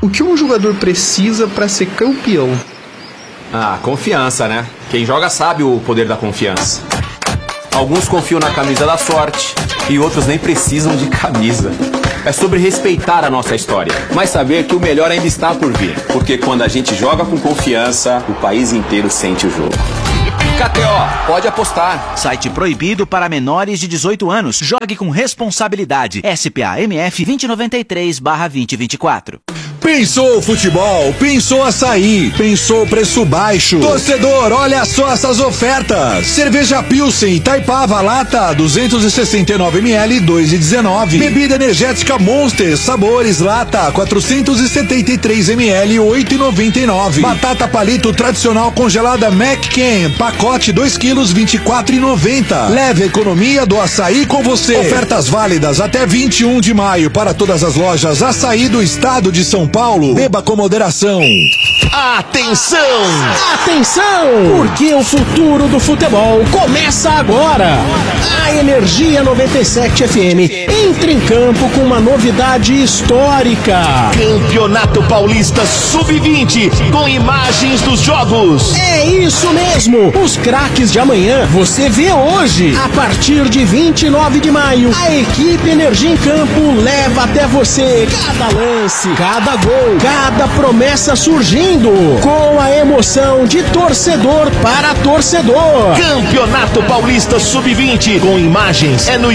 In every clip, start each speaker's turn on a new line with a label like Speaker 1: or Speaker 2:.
Speaker 1: O que um jogador precisa para ser campeão?
Speaker 2: Ah, confiança, né? Quem joga sabe o poder da confiança. Alguns confiam na camisa da sorte e outros nem precisam de camisa. É sobre respeitar a nossa história, mas saber que o melhor ainda está por vir. Porque quando a gente joga com confiança, o país inteiro sente o jogo. KTO, pode apostar.
Speaker 3: Site proibido para menores de 18 anos. Jogue com responsabilidade. SPA-MF 2093/2024.
Speaker 4: Pensou futebol, pensou açaí, pensou preço baixo. Torcedor, olha só essas ofertas. Cerveja Pilsen Itaipava lata 269 ml 2,19. Bebida energética Monster sabores lata 473 ml 8,99. Batata palito tradicional congelada McCain pacote 2 quilos 24,90. Leve a economia do açaí com você. Ofertas válidas até 21 de maio para todas as lojas Açaí do estado de São Paulo. Beba com moderação.
Speaker 5: Atenção! Atenção! Porque o futuro do futebol começa agora. A Energia 97 FM entra em campo com uma novidade histórica. Campeonato Paulista Sub-20 com imagens dos jogos. É isso mesmo! Os craques de amanhã você vê hoje. A partir de 29 de maio, a equipe Energia em Campo leva até você cada lance, cada gol, cada promessa surgindo, com a emoção de torcedor para torcedor. Campeonato Paulista Sub-20 com imagens é no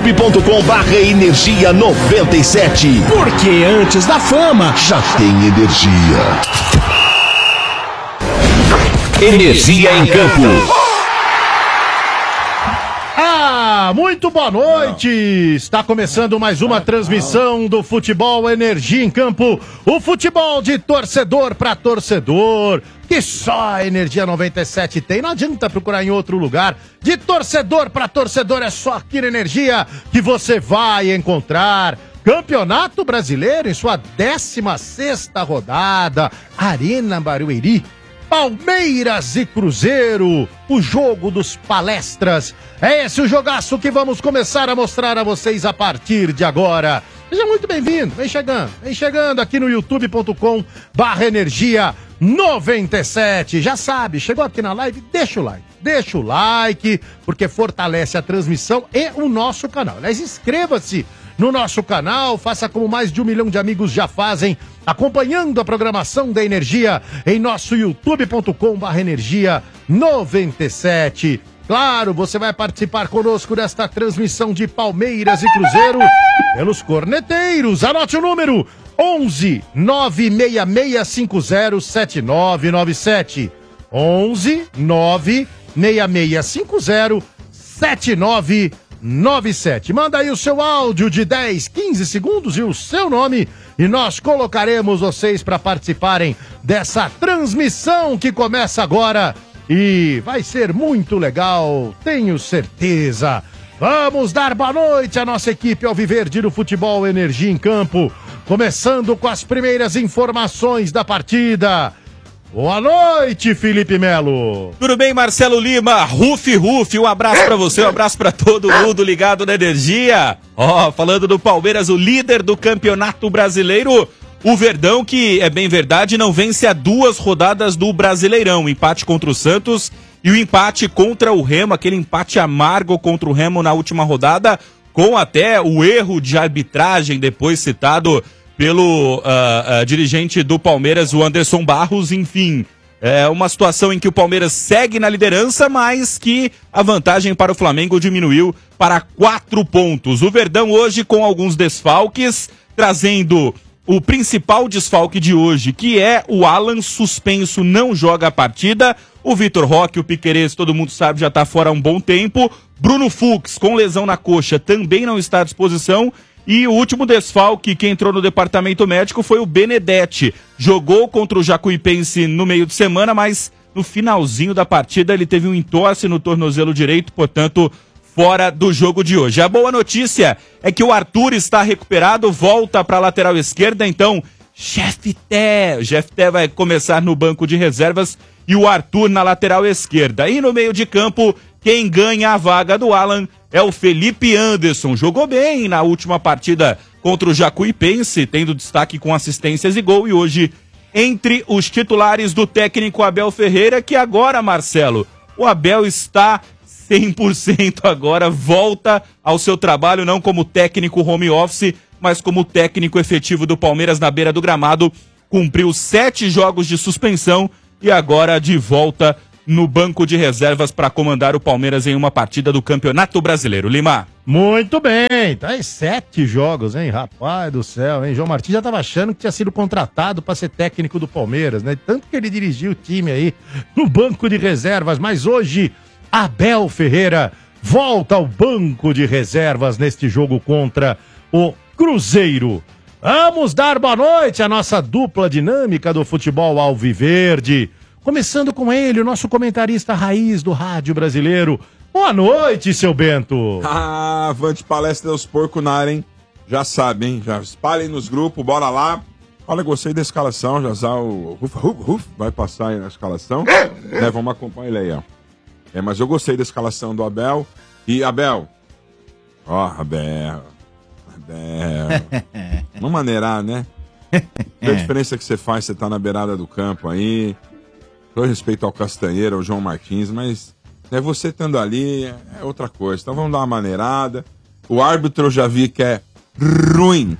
Speaker 5: youtube.com/energia97. Porque antes da fama já tem energia. Energia em Campo.
Speaker 6: Muito boa noite! Está começando mais uma transmissão do Futebol Energia em Campo. O futebol de torcedor para torcedor, que só a Energia 97 tem. Não adianta procurar em outro lugar. De torcedor para torcedor é só aqui na Energia que você vai encontrar. Campeonato Brasileiro em sua 16ª rodada. Arena Barueri. Palmeiras e Cruzeiro, o jogo dos palestras. É esse o jogaço que vamos começar a mostrar a vocês a partir de agora. Seja muito bem-vindo, vem chegando aqui no youtube.com/energia97. Já sabe, chegou aqui na live, deixa o like, porque fortalece a transmissão e o nosso canal. Aliás, inscreva-se no nosso canal, faça como mais de 1 milhão de amigos já fazem, acompanhando a programação da Energia em nosso youtube.com/energia97. Claro, você vai participar conosco desta transmissão de Palmeiras e Cruzeiro pelos corneteiros. Anote o número 11 96650 7997. 11 96650 7997. Manda aí o seu áudio de 10, 15 segundos e o seu nome e nós colocaremos vocês para participarem dessa transmissão que começa agora e vai ser muito legal, tenho certeza. Vamos dar boa noite à nossa equipe Alviverde do Futebol Energia em Campo, começando com as primeiras informações da partida. Boa noite, Felipe Melo.
Speaker 7: Tudo bem, Marcelo Lima? Rufi, um abraço pra você, um abraço pra todo mundo ligado na Energia. Falando do Palmeiras, o líder do Campeonato Brasileiro, o Verdão, que é bem verdade, não vence há 2 rodadas do Brasileirão. O empate contra o Santos e o empate contra o Remo, aquele empate amargo contra o Remo na última rodada, com até o erro de arbitragem depois citado pelo dirigente do Palmeiras, o Anderson Barros. Enfim, é uma situação em que o Palmeiras segue na liderança, mas que a vantagem para o Flamengo diminuiu para 4 pontos. O Verdão hoje com alguns desfalques, trazendo o principal desfalque de hoje, que é o Alan, suspenso, não joga a partida. O Vitor Roque, o Piquerez, todo mundo sabe, já está fora há um bom tempo. Bruno Fux, com lesão na coxa, também não está à disposição. E o último desfalque que entrou no departamento médico foi o Benedetti. Jogou contra o Jacuipense no meio de semana, mas no finalzinho da partida ele teve um entorse no tornozelo direito, portanto, fora do jogo de hoje. A boa notícia é que o Arthur está recuperado, volta para a lateral esquerda, então Jefté vai começar no banco de reservas e o Arthur na lateral esquerda. E no meio de campo, quem ganha a vaga do Alan é o Felipe Anderson. Jogou bem na última partida contra o Jacuipense, tendo destaque com assistências e gol. E hoje, entre os titulares do técnico Abel Ferreira, que agora, Marcelo, o Abel está 100% agora, volta ao seu trabalho, não como técnico home office, mas como técnico efetivo do Palmeiras na beira do gramado. Cumpriu 7 jogos de suspensão e agora de volta no banco de reservas para comandar o Palmeiras em uma partida do Campeonato Brasileiro. Lima.
Speaker 6: Muito bem, tá aí 7 jogos, hein? Rapaz do céu, hein? João Martins já tava achando que tinha sido contratado para ser técnico do Palmeiras, né? Tanto que ele dirigiu o time aí no banco de reservas, mas hoje Abel Ferreira volta ao banco de reservas neste jogo contra o Cruzeiro. Vamos dar boa noite à nossa dupla dinâmica do futebol alviverde. Começando com ele, o nosso comentarista raiz do rádio brasileiro. Boa noite, seu Bento.
Speaker 8: Avante palestra dos porcos na área, hein? Já sabe, hein? Já espalhem nos grupos, bora lá. Olha, gostei da escalação, já o Ruf vai passar aí na escalação. Né, vamos acompanhar ele aí, ó. Mas eu gostei da escalação do Abel. E, Abel. Abel. Vamos maneirar, né? A diferença que você faz, você tá na beirada do campo aí. Com respeito ao Castanheira, ao João Martins, mas você estando ali é outra coisa. Então vamos dar uma maneirada. O árbitro eu já vi que é ruim.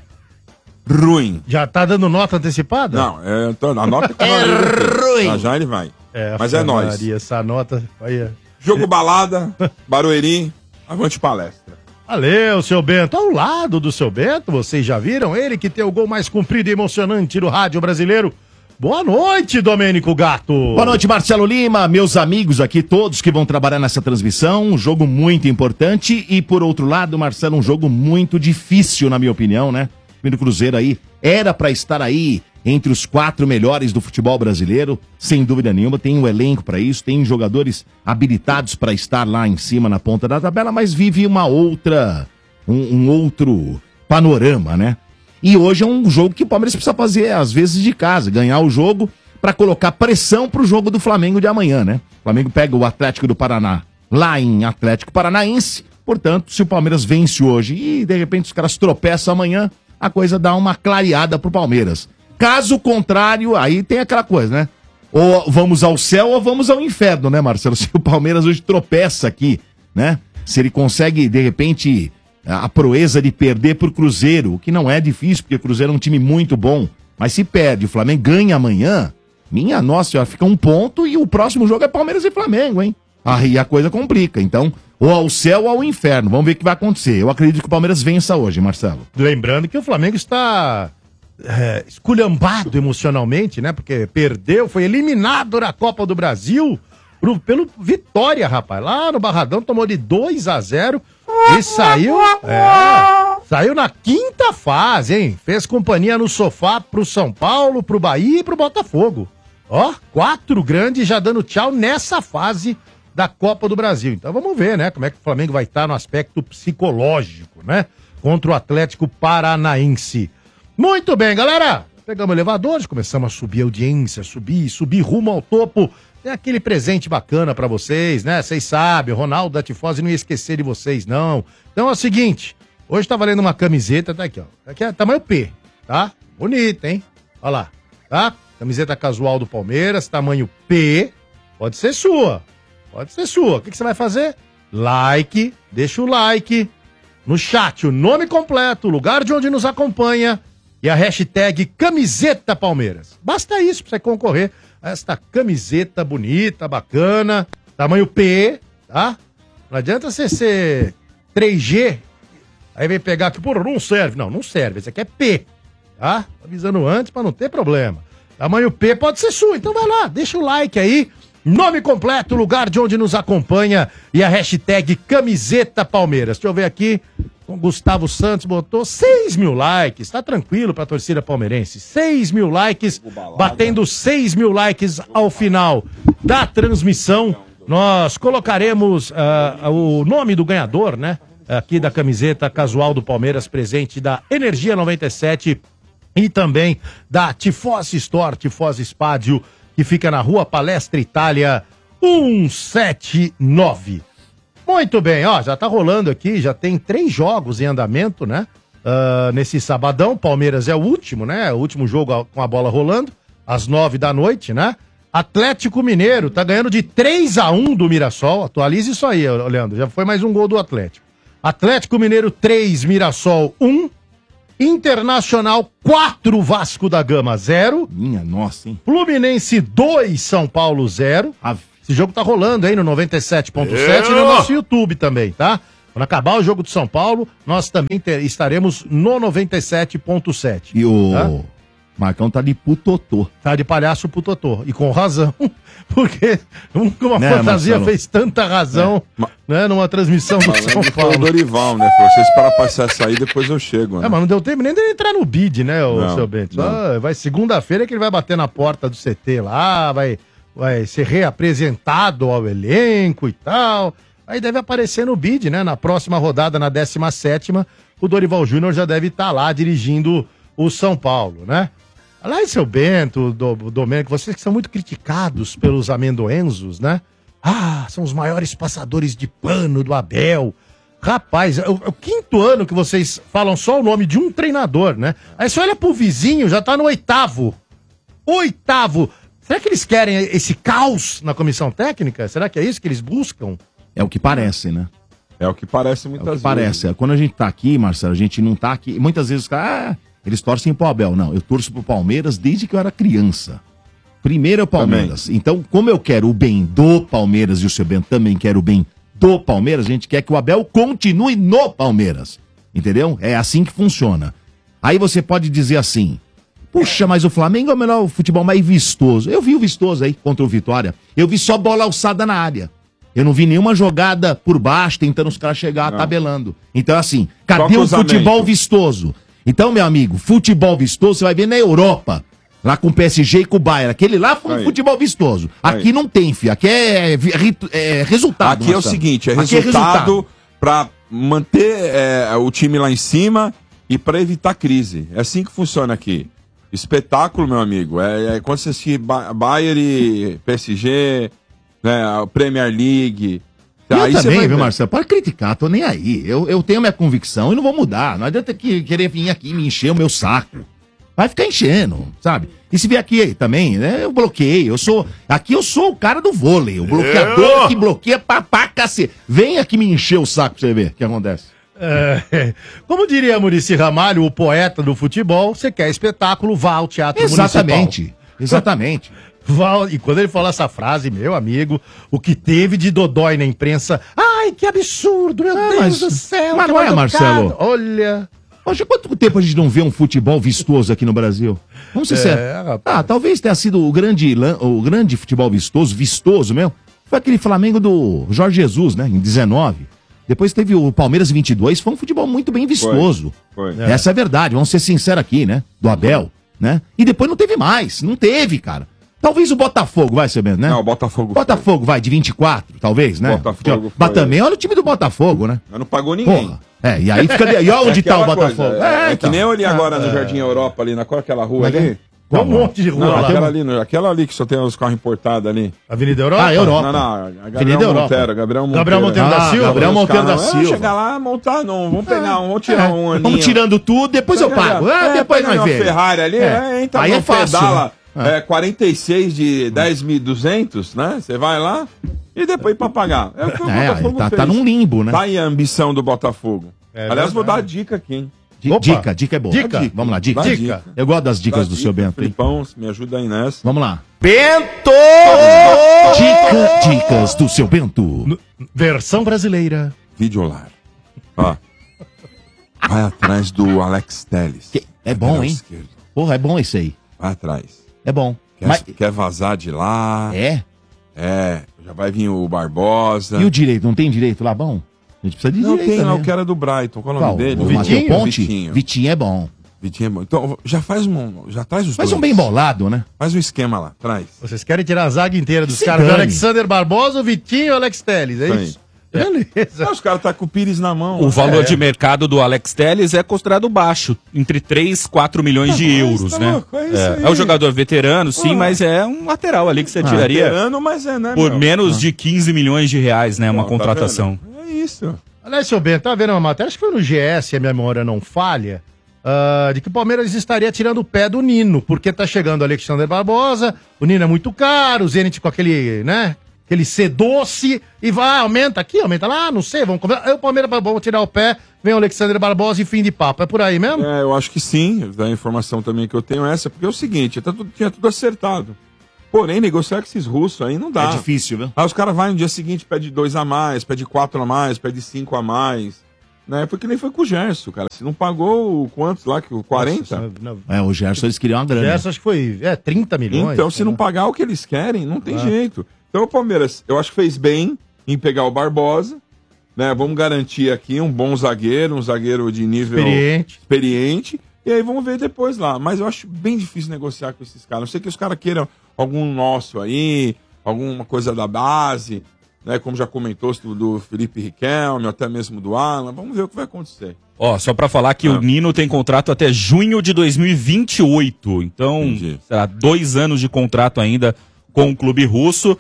Speaker 6: Já tá dando nota antecipada?
Speaker 8: Não, a nota é ruim. Já ele vai. Mas é nóis.
Speaker 6: Essa nota aí.
Speaker 8: Jogo balada, Barueri, avante palestra.
Speaker 6: Valeu, seu Bento. Ao lado do seu Bento, vocês já viram ele que tem o gol mais comprido e emocionante do rádio brasileiro. Boa noite, Domênico Gato.
Speaker 5: Boa noite, Marcelo Lima, meus amigos aqui, todos que vão trabalhar nessa transmissão. Um jogo muito importante e, por outro lado, Marcelo, um jogo muito difícil, na minha opinião, né? O time do Cruzeiro aí era pra estar aí entre os 4 melhores do futebol brasileiro, sem dúvida nenhuma. Tem um elenco pra isso, tem jogadores habilitados pra estar lá em cima, na ponta da tabela, mas vive uma outra, um outro panorama, né? E hoje é um jogo que o Palmeiras precisa fazer, às vezes, de casa, ganhar o jogo para colocar pressão pro jogo do Flamengo de amanhã, né? O Flamengo pega o Atlético do Paraná lá em Atlético Paranaense, portanto, se o Palmeiras vence hoje e, de repente, os caras tropeçam amanhã, a coisa dá uma clareada pro Palmeiras. Caso contrário, aí tem aquela coisa, né? Ou vamos ao céu ou vamos ao inferno, né, Marcelo? Se o Palmeiras hoje tropeça aqui, né? Se ele consegue, de repente, a proeza de perder pro Cruzeiro, o que não é difícil, porque o Cruzeiro é um time muito bom. Mas se perde, o Flamengo ganha amanhã, minha nossa, já fica 1 ponto e o próximo jogo é Palmeiras e Flamengo, hein? Aí a coisa complica. Então, ou ao céu ou ao inferno. Vamos ver o que vai acontecer. Eu acredito que o Palmeiras vença hoje, Marcelo.
Speaker 6: Lembrando que o Flamengo está esculhambado emocionalmente, né? Porque perdeu, foi eliminado da Copa do Brasil pelo Vitória, rapaz. Lá no Barradão tomou de 2-0 e saiu na 5ª fase, hein? Fez companhia no sofá pro São Paulo, pro Bahia e pro Botafogo. 4 grandes já dando tchau nessa fase da Copa do Brasil. Então vamos ver, né? Como é que o Flamengo vai estar no aspecto psicológico, né? Contra o Atlético Paranaense. Muito bem, galera. Pegamos elevadores, começamos a subir a audiência, subir rumo ao topo. Tem aquele presente bacana pra vocês, né? Vocês sabem, o Ronaldo da Tifose não ia esquecer de vocês, não. Então é o seguinte, hoje tá valendo uma camiseta, tá aqui, ó. Aqui é tamanho P, tá? Bonita, hein? Olha lá, tá? Camiseta casual do Palmeiras, tamanho P. Pode ser sua. O que você vai fazer? Like, deixa o like. No chat, o nome completo, o lugar de onde nos acompanha e a hashtag Camiseta Palmeiras. Basta isso pra você concorrer a esta camiseta bonita, bacana, tamanho P, tá? Não adianta você ser 3G, aí vem pegar aqui, porra, não serve. Não serve, esse aqui é P, tá? Avisando antes pra não ter problema. Tamanho P pode ser sua, então vai lá, deixa o like aí. Nome completo, lugar de onde nos acompanha e a hashtag Camiseta Palmeiras. Deixa eu ver aqui, o Gustavo Santos botou 6 mil likes, tá tranquilo pra torcida palmeirense. 6 mil likes, batendo 6 mil likes ao final da transmissão. Nós colocaremos o nome do ganhador, né? Aqui da camiseta casual do Palmeiras, presente da Energia 97 e também da Tifose Store, Tifose Spádio, que fica na Rua Palestra Itália 179. Muito bem, ó, já tá rolando aqui, já tem 3 jogos em andamento, né? nesse sabadão. Palmeiras é o último, né? O último jogo com a bola rolando, às 9 da noite, né? Atlético Mineiro tá ganhando de 3-1 do Mirassol. Atualize isso aí, Leandro. Já foi mais um gol do Atlético. Atlético Mineiro 3, Mirassol 1. Internacional 4, Vasco da Gama 0.
Speaker 9: Minha nossa, hein?
Speaker 6: Fluminense 2, São Paulo 0. Esse jogo tá rolando aí no 97.7 e no nosso YouTube também, tá? Quando acabar o jogo do São Paulo, nós também estaremos no 97.7.
Speaker 9: E o Marcão tá de putotô.
Speaker 6: Tá de palhaço putotô. E com razão, porque uma
Speaker 9: Né,
Speaker 6: fantasia
Speaker 9: Marcelo?
Speaker 6: fez tanta razão, né, numa transmissão do São
Speaker 8: Foi o
Speaker 6: Paulo.
Speaker 8: Dorival, né? Falou, vocês para passar essa aí, depois eu chego, né?
Speaker 6: Mas não deu tempo nem de entrar no bid, né,
Speaker 8: Não,
Speaker 6: seu Bento?
Speaker 8: não.
Speaker 6: Vai segunda-feira que ele vai bater na porta do CT lá, vai ser reapresentado ao elenco e tal. Aí deve aparecer no bid, né? Na próxima rodada, na 17ª, o Dorival Júnior já deve estar lá dirigindo o São Paulo, né? Lá, seu Bento, Domênico, vocês que são muito criticados pelos amendoenzos, né? Ah, são os maiores passadores de pano do Abel. Rapaz, é o 5º ano que vocês falam só o nome de um treinador, né? Aí você olha pro vizinho, já tá no 8º. 8º. Será que eles querem esse caos na comissão técnica? Será que é isso que eles buscam?
Speaker 9: É o que parece, né?
Speaker 8: É o que parece muitas vezes.
Speaker 9: Parece. Quando a gente tá aqui, Marcelo, a gente não tá aqui. Muitas vezes os caras, eles torcem pro Abel. Não, eu torço pro Palmeiras desde que eu era criança. Primeiro é o Palmeiras.
Speaker 8: Também.
Speaker 9: Então, como eu quero o bem do Palmeiras e o seu Bento também quer o bem do Palmeiras, a gente quer que o Abel continue no Palmeiras. Entendeu? É assim que funciona. Aí você pode dizer assim: puxa, mas o Flamengo é o melhor futebol mais vistoso. Eu vi o vistoso aí contra o Vitória. Eu vi só bola alçada na área. Eu não vi nenhuma jogada por baixo, tentando os caras chegar tabelando. Então, assim, cadê o futebol vistoso? Então, meu amigo, futebol vistoso você vai ver na Europa. Lá com o PSG e com o Bayern. Aquele lá foi um futebol vistoso. Aqui não tem, filho. Aqui é resultado.
Speaker 8: Aqui é o seguinte, é resultado pra manter o time lá em cima e pra evitar crise. É assim que funciona aqui. Espetáculo, meu amigo. É quando você assiste Bayern e PSG, né, a Premier League.
Speaker 9: Eu
Speaker 8: aí
Speaker 9: também,
Speaker 8: vai
Speaker 9: viu,
Speaker 8: ver.
Speaker 9: Marcelo? Pode criticar, tô nem aí. Eu tenho minha convicção e não vou mudar. Não adianta querer vir aqui e me encher o meu saco. Vai ficar enchendo, sabe? E se vier aqui também, né, eu bloqueio. Aqui eu sou o cara do vôlei. O bloqueador que bloqueia pra cacete. Vem aqui me encher o saco pra você ver o que acontece.
Speaker 6: Como diria Muricy Ramalho, o poeta do futebol, você quer espetáculo, vá ao Teatro Municipal.
Speaker 9: Exatamente.
Speaker 6: E quando ele falou essa frase, meu amigo, o que teve de dodói na imprensa, ai, que absurdo, meu Deus do céu.
Speaker 9: Mas
Speaker 6: que
Speaker 9: não é,
Speaker 6: mal
Speaker 9: Marcelo?
Speaker 6: educado. Olha...
Speaker 9: Poxa, quanto tempo a gente não vê um futebol vistoso aqui no Brasil? Vamos ser sérios. Talvez tenha sido o grande futebol vistoso mesmo. Foi aquele Flamengo do Jorge Jesus, né? Em 19. Depois teve o Palmeiras em 22. Foi um futebol muito bem vistoso.
Speaker 8: Foi.
Speaker 9: Essa é a verdade. Vamos ser sinceros aqui, né? Do Abel, né? E depois não teve mais. Não teve, cara. Talvez o Botafogo, vai, seu Bento, né?
Speaker 8: Não, o Botafogo.
Speaker 9: Botafogo vai de 24, talvez, né?
Speaker 8: Botafogo
Speaker 9: Mas
Speaker 8: foi.
Speaker 9: também olha o time do Botafogo, né?
Speaker 8: Mas não pagou ninguém.
Speaker 9: Porra. E aí fica. E olha onde tá o
Speaker 8: aquela
Speaker 9: Botafogo.
Speaker 8: coisa, que
Speaker 9: então.
Speaker 8: nem eu ali agora no Jardim Europa, ali naquela rua
Speaker 9: Mas
Speaker 8: ali.
Speaker 6: Tem um monte de rua
Speaker 8: Não,
Speaker 6: lá.
Speaker 8: aquela ali que só tem os carros importados ali.
Speaker 6: Avenida Europa?
Speaker 9: Europa.
Speaker 8: Não,
Speaker 6: Avenida Europa.
Speaker 8: Gabriel
Speaker 6: Monteiro da Silva?
Speaker 9: Gabriel Monteiro da
Speaker 8: Vamos
Speaker 9: Silva.
Speaker 8: chegar lá, montar, não. Vamos pegar vamos tirar um aninho.
Speaker 9: Vamos tirando tudo, depois eu pago. Depois
Speaker 8: pega
Speaker 9: nós
Speaker 8: uma
Speaker 9: vemos.
Speaker 8: Ferrari ali, então
Speaker 9: Aí é fácil.
Speaker 8: pedala 46 de 10.200, né? Você vai lá e depois pra pagar. É o que o Botafogo
Speaker 9: tá
Speaker 8: fez.
Speaker 9: num limbo, né?
Speaker 8: Tá aí a ambição do Botafogo. Aliás, vou dar a
Speaker 6: verdade.
Speaker 8: dica aqui, hein?
Speaker 9: Dica é boa.
Speaker 6: Dica.
Speaker 9: Vamos lá, dica.
Speaker 8: Dá dica.
Speaker 9: Eu gosto das dicas do seu Bento, hein?
Speaker 8: Filipão, me ajuda aí nessa.
Speaker 9: Vamos lá.
Speaker 7: Bento!
Speaker 9: Dicas do seu Bento.
Speaker 6: Versão brasileira.
Speaker 8: Videolar. Ó. Vai atrás do Alex Telles.
Speaker 9: É bom,
Speaker 8: Lateral
Speaker 9: hein?
Speaker 8: esquerdo.
Speaker 9: Porra, é bom esse aí.
Speaker 8: Vai atrás.
Speaker 9: É bom.
Speaker 8: Quer vazar de lá. Já vai vir o Barbosa.
Speaker 9: E o direito? Não tem direito lá bom? A gente precisa de
Speaker 8: Não
Speaker 9: direito
Speaker 8: tem lá
Speaker 9: também.
Speaker 8: o que era do Brighton. Qual é o nome dele?
Speaker 9: O Matheus Ponte?
Speaker 8: Vitinho.
Speaker 9: Vitinho é bom.
Speaker 8: Vitinho é bom. Então, já traz os
Speaker 9: Faz
Speaker 8: dois.
Speaker 9: um bem bolado, né?
Speaker 8: Faz um esquema lá, traz.
Speaker 6: Vocês querem tirar a zaga inteira dos
Speaker 9: Se
Speaker 6: caras?
Speaker 9: dane.
Speaker 6: Alexander Barbosa, o Vitinho e o Alex Telles, é
Speaker 8: Aí.
Speaker 6: isso? Beleza.
Speaker 8: Os caras tá com o Pires na mão.
Speaker 7: O valor de mercado do Alex Telles é considerado baixo, entre 3 e 4 milhões de euros,
Speaker 8: tá
Speaker 7: né?
Speaker 8: louco, é isso aí.
Speaker 7: É um jogador veterano, sim, mas é um lateral ali que você tiraria
Speaker 8: Veterano, mas né,
Speaker 7: por
Speaker 8: meu?
Speaker 7: menos de 15 milhões de reais, né? Uma
Speaker 8: Tá
Speaker 7: contratação.
Speaker 8: vendo? É isso.
Speaker 6: Aliás, seu Bento, tá vendo uma matéria? Acho que foi no GS, se a minha memória não falha, de que o Palmeiras estaria tirando o pé do Nino, porque tá chegando o Alexandre Barbosa, o Nino é muito caro, o Zenit com aquele, né, aquele C doce, e vai, aumenta aqui, aumenta lá, não sei, vamos conversar. Aí o Palmeiras, vamos tirar o pé, vem o Alexandre Barbosa e fim de papo. É por aí mesmo?
Speaker 8: Eu acho que sim, a informação também que eu tenho é essa, porque é o seguinte, tinha tudo acertado. Porém, negociar com esses russos aí não dá.
Speaker 9: É difícil, viu?
Speaker 8: Aí os caras vão no dia seguinte, pede 2 a mais, pede 4 a mais, pede 5 a mais. Né? Porque nem foi com o Gerson, cara. Se não pagou quantos lá, que o 40?
Speaker 9: Nossa, o Gerson eles queriam uma grana.
Speaker 6: O Gerson acho que foi 30 milhões.
Speaker 8: Então, se não pagar o que eles querem, não tem jeito. Então o Palmeiras, eu acho que fez bem em pegar o Barbosa, né? Vamos garantir aqui um bom zagueiro, um zagueiro de nível experiente. E aí vamos ver depois lá. Mas eu acho bem difícil negociar com esses caras. Não sei que os caras queiram algum nosso aí, alguma coisa da base, né? Como já comentou do Felipe Riquelme, até mesmo do Alan. Vamos ver o que vai acontecer.
Speaker 7: Ó, só pra falar que o Nino tem contrato até junho de 2028. Então, será 2 anos de contrato ainda com o clube russo.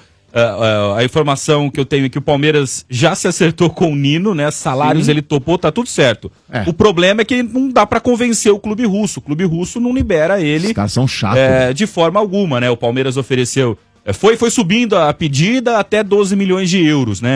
Speaker 7: A informação que eu tenho é que o Palmeiras já se acertou com o Nino, né? Salários ele topou, tá tudo certo. O problema é que não dá pra convencer o clube russo. O clube russo não libera ele.
Speaker 9: Os caras são chatos.
Speaker 7: De forma alguma, né? O Palmeiras ofereceu. Foi subindo a pedida até 12 milhões de euros, né?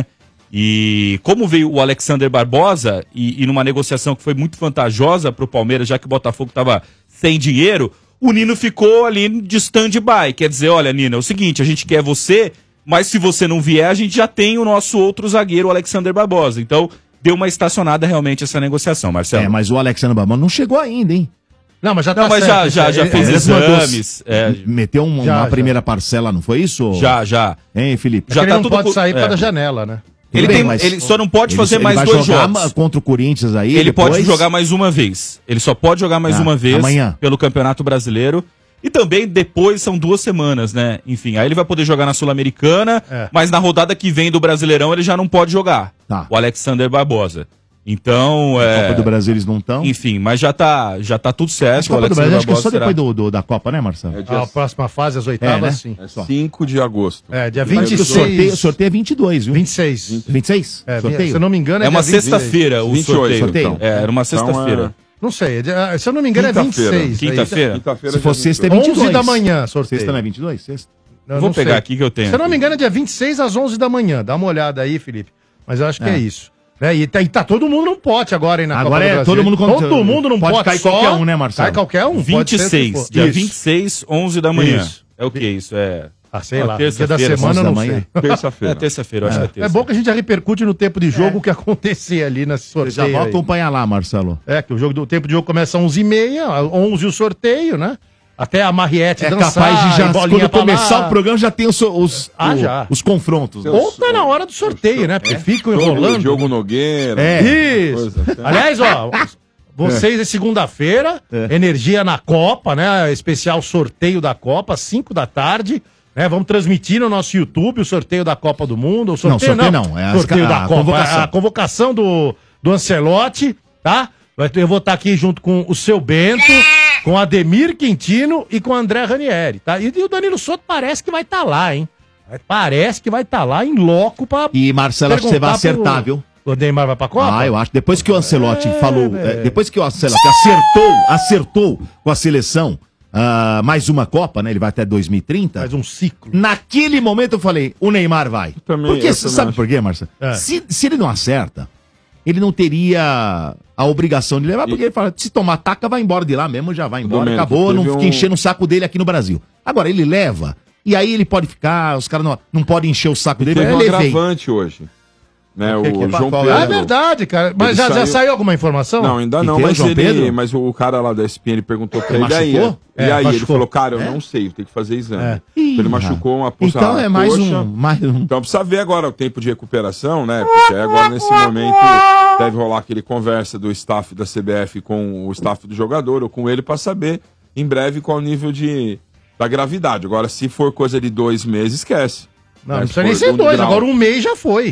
Speaker 7: E como veio o Alexandre Barbosa, e numa negociação que foi muito vantajosa pro Palmeiras, já que o Botafogo tava sem dinheiro, o Nino ficou ali de stand-by. Quer dizer, olha, Nino, é o seguinte, a gente quer você. Mas se você não vier, a gente já tem o nosso outro zagueiro, o Alexandre Barbosa. Então, deu uma estacionada realmente essa negociação, Marcelo.
Speaker 9: Mas o Alexandre Barbosa não chegou ainda, hein?
Speaker 6: Não, mas já
Speaker 7: tá certo. Já fez exames.
Speaker 9: Meteu uma primeira parcela, não foi isso?
Speaker 7: Já.
Speaker 9: Hein, Felipe?
Speaker 6: Já ele não pode sair para da janela, né?
Speaker 7: Ele só não pode fazer mais 2 jogos.
Speaker 9: Contra o Corinthians aí.
Speaker 7: Ele pode jogar mais uma vez. Ele só pode jogar mais uma vez
Speaker 9: amanhã.
Speaker 7: Pelo Campeonato Brasileiro. E também depois são 2 semanas, né? Enfim, aí ele vai poder jogar na Sul-Americana, mas na rodada que vem do Brasileirão ele já não pode jogar. O Alexandre Barbosa. Então,
Speaker 9: Copa do Brasil eles não estão.
Speaker 7: Enfim, mas já tá tudo certo.
Speaker 9: A Copa do Brasil acho que é só depois da Copa, né, Marcelo?
Speaker 6: A próxima fase, as oitavas,
Speaker 9: né?
Speaker 6: sim.
Speaker 8: É 5 de agosto.
Speaker 6: Dia 26.
Speaker 9: O sorteio é 22, viu?
Speaker 6: 26.
Speaker 9: 26?
Speaker 6: Sorteio? Se eu não me engano,
Speaker 7: é uma sexta-feira o sorteio.
Speaker 9: Então.
Speaker 7: Era uma sexta-feira.
Speaker 6: Não sei, se eu não me engano é 26.
Speaker 7: Quinta-feira?
Speaker 9: Se for sexta é 22.
Speaker 6: 11 da manhã, sorteio.
Speaker 9: Sexta não é 22? Sexta.
Speaker 7: Vou pegar aqui que eu tenho.
Speaker 6: Se eu não me engano é dia 26 às 11 da manhã. Dá uma olhada aí, Felipe. Mas eu acho que é isso. E tá todo mundo no pote agora, hein, na
Speaker 9: Copa do Brasil.
Speaker 6: Todo mundo no
Speaker 9: pode
Speaker 6: pote.
Speaker 9: Pode cair qualquer um, né, Marcelo?
Speaker 6: Cai qualquer um.
Speaker 7: 26, dia 26, 11 da manhã. Isso. É o que isso?
Speaker 6: Sei lá, dia da semana não sei.
Speaker 8: Terça-feira.
Speaker 7: Terça-feira, eu acho que é terça.
Speaker 6: É bom que a gente já repercute no tempo de jogo o que acontecer ali nesse sorteio.
Speaker 9: Já vou acompanhar lá, Marcelo.
Speaker 6: Que o tempo de jogo começa às 11h30, 11 o sorteio, né? Até a Mariette
Speaker 9: dançar. Capaz de já, quando começar o programa, já tem os confrontos.
Speaker 6: Ou tá na hora do sorteio, né? Porque ficam enrolando.
Speaker 8: Diogo Nogueira.
Speaker 6: Isso. Aliás, vocês é segunda-feira, Energia na Copa, né? Especial sorteio da Copa, 5 da tarde. Vamos transmitir no nosso YouTube o sorteio da Copa do Mundo. O sorteio não.
Speaker 9: É
Speaker 6: sorteio da Copa. A convocação do Ancelotti, tá? Eu vou estar aqui junto com o seu Bento, com o Ademir Quintino e com o André Ranieri, tá? E o Danilo Souto parece que vai estar lá, hein? Parece que vai estar lá em loco pra...
Speaker 9: E Marcelo, acho que você vai acertar, viu?
Speaker 6: O Neymar vai pra Copa?
Speaker 9: Eu acho. Depois que o Ancelotti falou... depois que o Ancelotti acertou com a seleção... mais uma Copa, né? Ele vai até 2030.
Speaker 6: Mais um ciclo.
Speaker 9: Naquele momento eu falei, o Neymar vai. Porque sabe por quê, Marcelo? Se ele não acerta, ele não teria a obrigação de levar, porque ele fala, se tomar taca, vai embora de lá mesmo, já vai embora, acabou, não fica enchendo o saco dele aqui no Brasil. Agora, ele leva, e aí ele pode ficar, os caras não podem encher o saco dele.
Speaker 8: Tem um agravante hoje. Né, o João Pedro.
Speaker 6: É verdade, cara. Mas já saiu alguma informação?
Speaker 8: Não, ainda não, mas o cara lá da ESPN, ele perguntou pra ele
Speaker 9: machucou?
Speaker 8: E aí ele falou, cara, eu não sei, tem que fazer exame. Ele machucou uma coxa.
Speaker 9: Então é mais um.
Speaker 8: Então precisa ver agora o tempo de recuperação, né? Porque agora nesse momento deve rolar aquele conversa do staff da CBF com o staff do jogador ou com ele pra saber em breve qual o nível da gravidade. Agora, se for coisa de 2 meses, esquece.
Speaker 6: Não precisa nem ser 2, agora 1 mês já foi.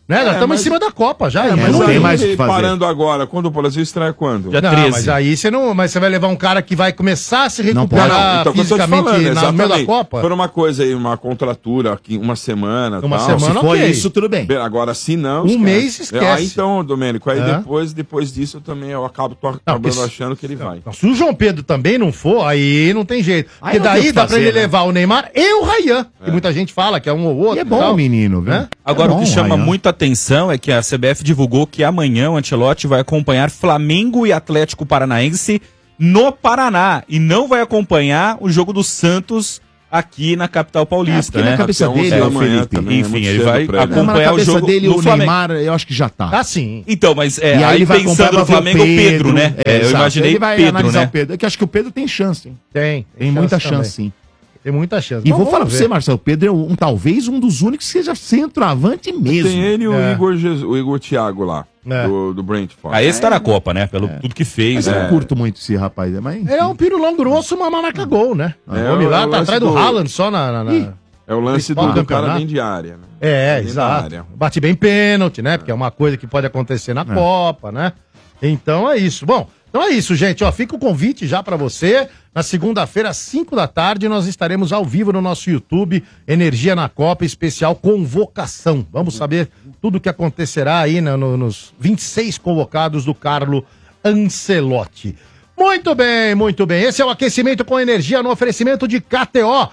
Speaker 6: Né? Nós estamos
Speaker 8: mas-
Speaker 6: em cima da Copa já.
Speaker 8: Mas
Speaker 9: não
Speaker 8: aí,
Speaker 9: tem mais o que fazer.
Speaker 8: parando agora, quando o Brasil estreia quando?
Speaker 7: Já
Speaker 6: Não,
Speaker 7: 13.
Speaker 6: mas aí você não. Mas você vai levar um cara que vai começar a se
Speaker 9: Não pode.
Speaker 6: recuperar
Speaker 8: Então, o que eu tô te
Speaker 6: fisicamente
Speaker 8: falando,
Speaker 6: no meio da
Speaker 8: exatamente.
Speaker 6: Copa?
Speaker 8: Por uma coisa aí, uma contratura aqui, uma semana.
Speaker 6: Uma
Speaker 8: tal.
Speaker 6: semana,
Speaker 9: Se for
Speaker 6: ok.
Speaker 9: isso, tudo bem.
Speaker 8: Agora, se não.
Speaker 6: Um mês, esquece.
Speaker 8: Aí então, Domênico, aí
Speaker 6: É.
Speaker 8: depois disso também eu acabo
Speaker 6: porque
Speaker 8: acabando
Speaker 6: se-
Speaker 8: achando que ele vai.
Speaker 6: Se o João Pedro também não for, aí não tem jeito.
Speaker 9: Aí
Speaker 6: Porque
Speaker 9: não tem o
Speaker 6: daí
Speaker 9: que
Speaker 6: dá pra
Speaker 9: fazer,
Speaker 6: ele
Speaker 9: né?
Speaker 6: levar o Neymar e o Ryan, que muita gente fala que é um ou outro.
Speaker 9: E é bom
Speaker 6: tal.
Speaker 9: o menino, viu?
Speaker 6: Né?
Speaker 7: Agora,
Speaker 9: É
Speaker 7: o que
Speaker 9: bom,
Speaker 7: chama
Speaker 9: Ryan.
Speaker 7: muita atenção é que a CBF divulgou que amanhã o Ancelotti vai acompanhar Flamengo e Atlético Paranaense no Paraná e não vai acompanhar o jogo do Santos aqui na capital paulista,
Speaker 9: porque
Speaker 7: né?
Speaker 9: na cabeça
Speaker 8: Até 11
Speaker 9: dele,
Speaker 8: da
Speaker 9: ô
Speaker 8: manhã
Speaker 9: Felipe.
Speaker 8: também, é
Speaker 7: Enfim,
Speaker 8: muito
Speaker 7: ele
Speaker 8: cedo
Speaker 7: vai
Speaker 8: pra ele.
Speaker 9: Não, mas na
Speaker 7: acompanhar o
Speaker 9: cabeça
Speaker 7: jogo
Speaker 9: dele,
Speaker 7: do
Speaker 9: o
Speaker 7: Flamengo.
Speaker 9: Neymar, eu acho que já tá.
Speaker 6: Tá sim.
Speaker 7: Então, mas
Speaker 9: E aí
Speaker 7: aí
Speaker 9: ele vai
Speaker 7: pensando
Speaker 9: acompanhar
Speaker 7: no
Speaker 9: pra ver o
Speaker 7: Flamengo, o Pedro, né? Eu
Speaker 9: exato.
Speaker 7: imaginei
Speaker 9: Ele vai
Speaker 7: Pedro,
Speaker 9: analisar
Speaker 7: né?
Speaker 9: o Pedro. É que eu acho que o Pedro tem chance, hein?
Speaker 6: Tem
Speaker 9: Muita
Speaker 6: também.
Speaker 9: chance, sim.
Speaker 6: Tem muita chance.
Speaker 9: E
Speaker 6: Mas
Speaker 9: vou
Speaker 6: vamos
Speaker 9: falar pra
Speaker 6: ver.
Speaker 9: você, Marcelo, o Pedro é talvez um dos únicos que seja centroavante mesmo.
Speaker 8: Tem ele e o
Speaker 6: É.
Speaker 8: Igor Thiago lá,
Speaker 6: É.
Speaker 8: do Brentford.
Speaker 7: Aí esse tá na Copa, né? Pelo tudo que fez,
Speaker 9: Mas eu
Speaker 7: né?
Speaker 9: não curto muito esse rapaz, mas...
Speaker 6: Ele é um pirulão grosso, uma marca gol, né?
Speaker 8: É,
Speaker 6: o homem lá
Speaker 8: o
Speaker 6: tá
Speaker 8: lance
Speaker 6: atrás do
Speaker 8: do-
Speaker 6: Haaland só na...
Speaker 8: É o lance
Speaker 6: Principal
Speaker 8: do cara
Speaker 6: campeonato.
Speaker 8: dentro de área, né?
Speaker 6: É,
Speaker 8: Dentro da
Speaker 6: exato.
Speaker 8: área.
Speaker 6: Bate bem pênalti, né? Porque é uma coisa que pode acontecer na Copa, né? Então é isso. Bom, então é isso, gente. Ó, fica o convite já pra você. Na segunda-feira, às 5 da tarde, nós estaremos ao vivo no nosso YouTube, Energia na Copa, especial Convocação. Vamos saber tudo o que acontecerá aí nos 26 convocados do Carlo Ancelotti. Muito bem, muito bem. Esse é o aquecimento com energia no oferecimento de KTO.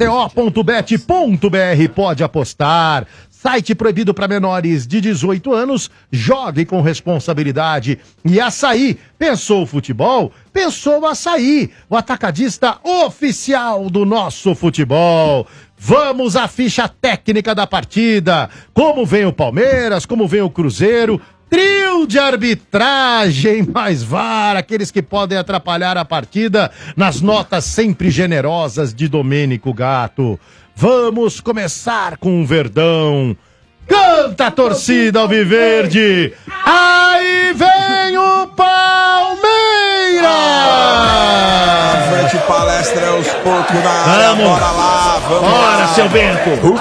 Speaker 6: KTO.bet.br. Pode apostar. Site proibido para menores de 18 anos. Jogue com responsabilidade. E Açaí. Pensou futebol? Pensou Açaí. O atacadista oficial do nosso futebol. Vamos à ficha técnica da partida. Como vem o Palmeiras, como vem o Cruzeiro. Trio de arbitragem, mais VAR, aqueles que podem atrapalhar a partida nas notas sempre generosas de Domênico Gato. Vamos começar com o Verdão. Canta a torcida alviverde. Aí vem o Palmeiras!
Speaker 8: Frente palestra é os porcos da área.
Speaker 6: Vamos.
Speaker 8: Bora lá, vamos
Speaker 6: Bora,
Speaker 8: lá.
Speaker 6: seu Bento!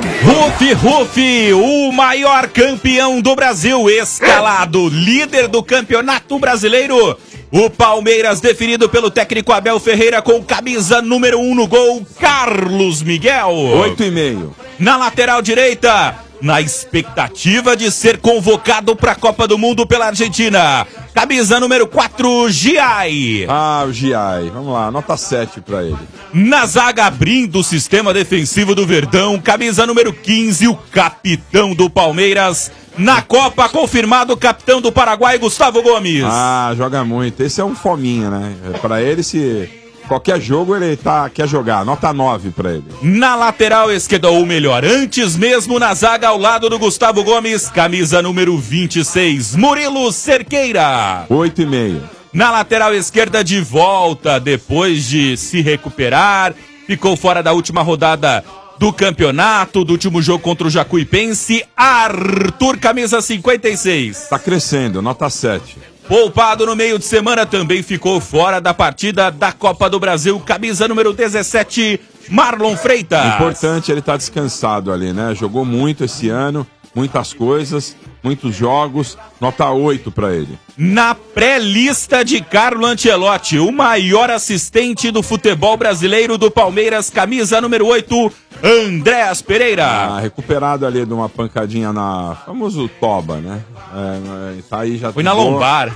Speaker 7: Rufi, o maior campeão do Brasil, escalado, líder do Campeonato Brasileiro. O Palmeiras, definido pelo técnico Abel Ferreira com camisa número 1 no gol, Carlos Miguel.
Speaker 8: 8,5.
Speaker 7: Na lateral direita, na expectativa de ser convocado para a Copa do Mundo pela Argentina. Camisa número 4, Giai.
Speaker 8: Ah, o Giai. Vamos lá, nota 7 pra ele.
Speaker 7: Na zaga, abrindo o sistema defensivo do Verdão, camisa número 15, o capitão do Palmeiras. Na Copa, confirmado o capitão do Paraguai, Gustavo Gomes.
Speaker 8: Ah, joga muito. Esse é um fominha, né? Pra ele, se qualquer jogo ele quer jogar. Nota 9 pra ele.
Speaker 7: Na lateral esquerda, ou melhor, antes mesmo na zaga ao lado do Gustavo Gomes, camisa número 26, Murilo Cerqueira.
Speaker 8: 8,5.
Speaker 7: Na lateral esquerda, de volta, depois de se recuperar, ficou fora da última rodada do campeonato, do último jogo contra o Jacuipense, Arthur, camisa 56.
Speaker 8: Tá crescendo, nota 7.
Speaker 7: Poupado no meio de semana, também ficou fora da partida da Copa do Brasil, camisa número 17, Marlon Freitas.
Speaker 8: Importante ele tá descansado ali, né? Jogou muito esse ano, muitas coisas, muitos jogos. Nota 8 pra ele.
Speaker 7: Na pré-lista de Carlo Ancelotti, o maior assistente do futebol brasileiro do Palmeiras, camisa número 8, Andréas Pereira.
Speaker 8: Ah, recuperado ali de uma pancadinha na famoso toba, né? Tá aí já.
Speaker 7: Foi na lombar.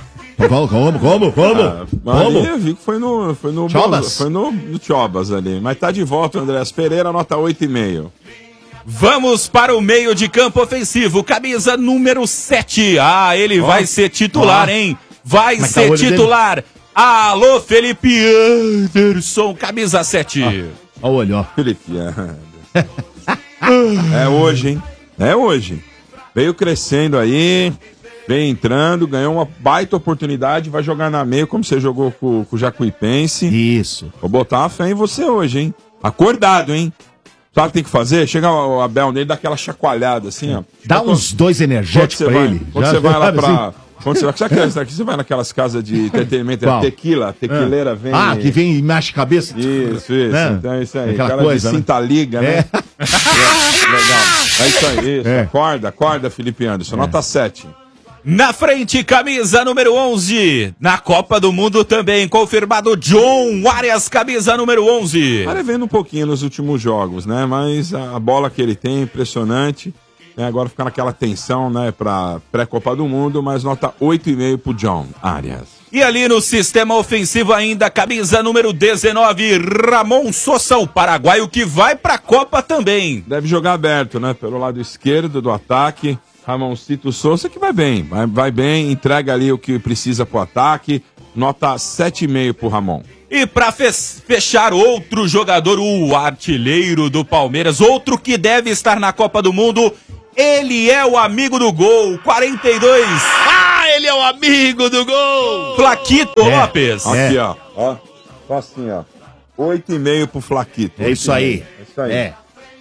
Speaker 8: Ali eu vi que foi no
Speaker 9: Chobas?
Speaker 8: Foi no Chobas ali. Mas tá de volta o Andréas Pereira, nota 8,5.
Speaker 7: Vamos para o meio de campo ofensivo, camisa número 7. Ah, ele vai ser titular, hein? Vai
Speaker 9: Mas tá
Speaker 7: ser
Speaker 9: o olho
Speaker 7: titular. Alô, Felipe Anderson, camisa 7.
Speaker 9: Olha o olho, ó.
Speaker 8: Felipe. É hoje, hein? É hoje. Veio crescendo aí, veio entrando, ganhou uma baita oportunidade, vai jogar na meio como você jogou com o Jacuipense.
Speaker 9: Isso.
Speaker 8: Vou botar a fé em você hoje, hein? Acordado, hein? Sabe o que tem que fazer? Chega o Abel nele, dá aquela chacoalhada assim, ó.
Speaker 9: Dá uns 2 energéticos pra ele.
Speaker 8: Quando você vai lá pra Quando você, sabe que você vai naquelas casas de entretenimento,
Speaker 9: Qual?
Speaker 8: tequileira vem...
Speaker 9: Ah, que vem e mexe a cabeça.
Speaker 8: Isso.
Speaker 9: Né?
Speaker 8: Então é isso aí.
Speaker 9: Aquela
Speaker 8: Cara
Speaker 9: coisa,
Speaker 8: de cinta liga, né? Legal. É isso aí, isso. Acorda, Felipe Anderson. Nota 7.
Speaker 7: Na frente, camisa número 11. Na Copa do Mundo também, confirmado John Arias, camisa número 11.
Speaker 8: Tá devendo um pouquinho nos últimos jogos, né? Mas a bola que ele tem é impressionante. Né? Agora fica naquela tensão, né? Pra pré-Copa do Mundo, mas nota 8,5 pro John Arias.
Speaker 7: E ali no sistema ofensivo ainda, camisa número 19, Ramon Sosa, o paraguaio que vai pra Copa também.
Speaker 8: Deve jogar aberto, né? Pelo lado esquerdo do ataque. Ramoncito Souza que vai bem, vai bem, entrega ali o que precisa pro ataque, nota 7,5 pro Ramon.
Speaker 7: E pra fechar, outro jogador, o artilheiro do Palmeiras, outro que deve estar na Copa do Mundo, ele é o amigo do gol, 42.
Speaker 5: Ah, ele é o amigo do gol!
Speaker 7: Flaquito Lopes.
Speaker 8: Aqui, ó, só assim, ó, 8,5 pro Flaquito.
Speaker 9: É isso aí.
Speaker 8: É isso aí.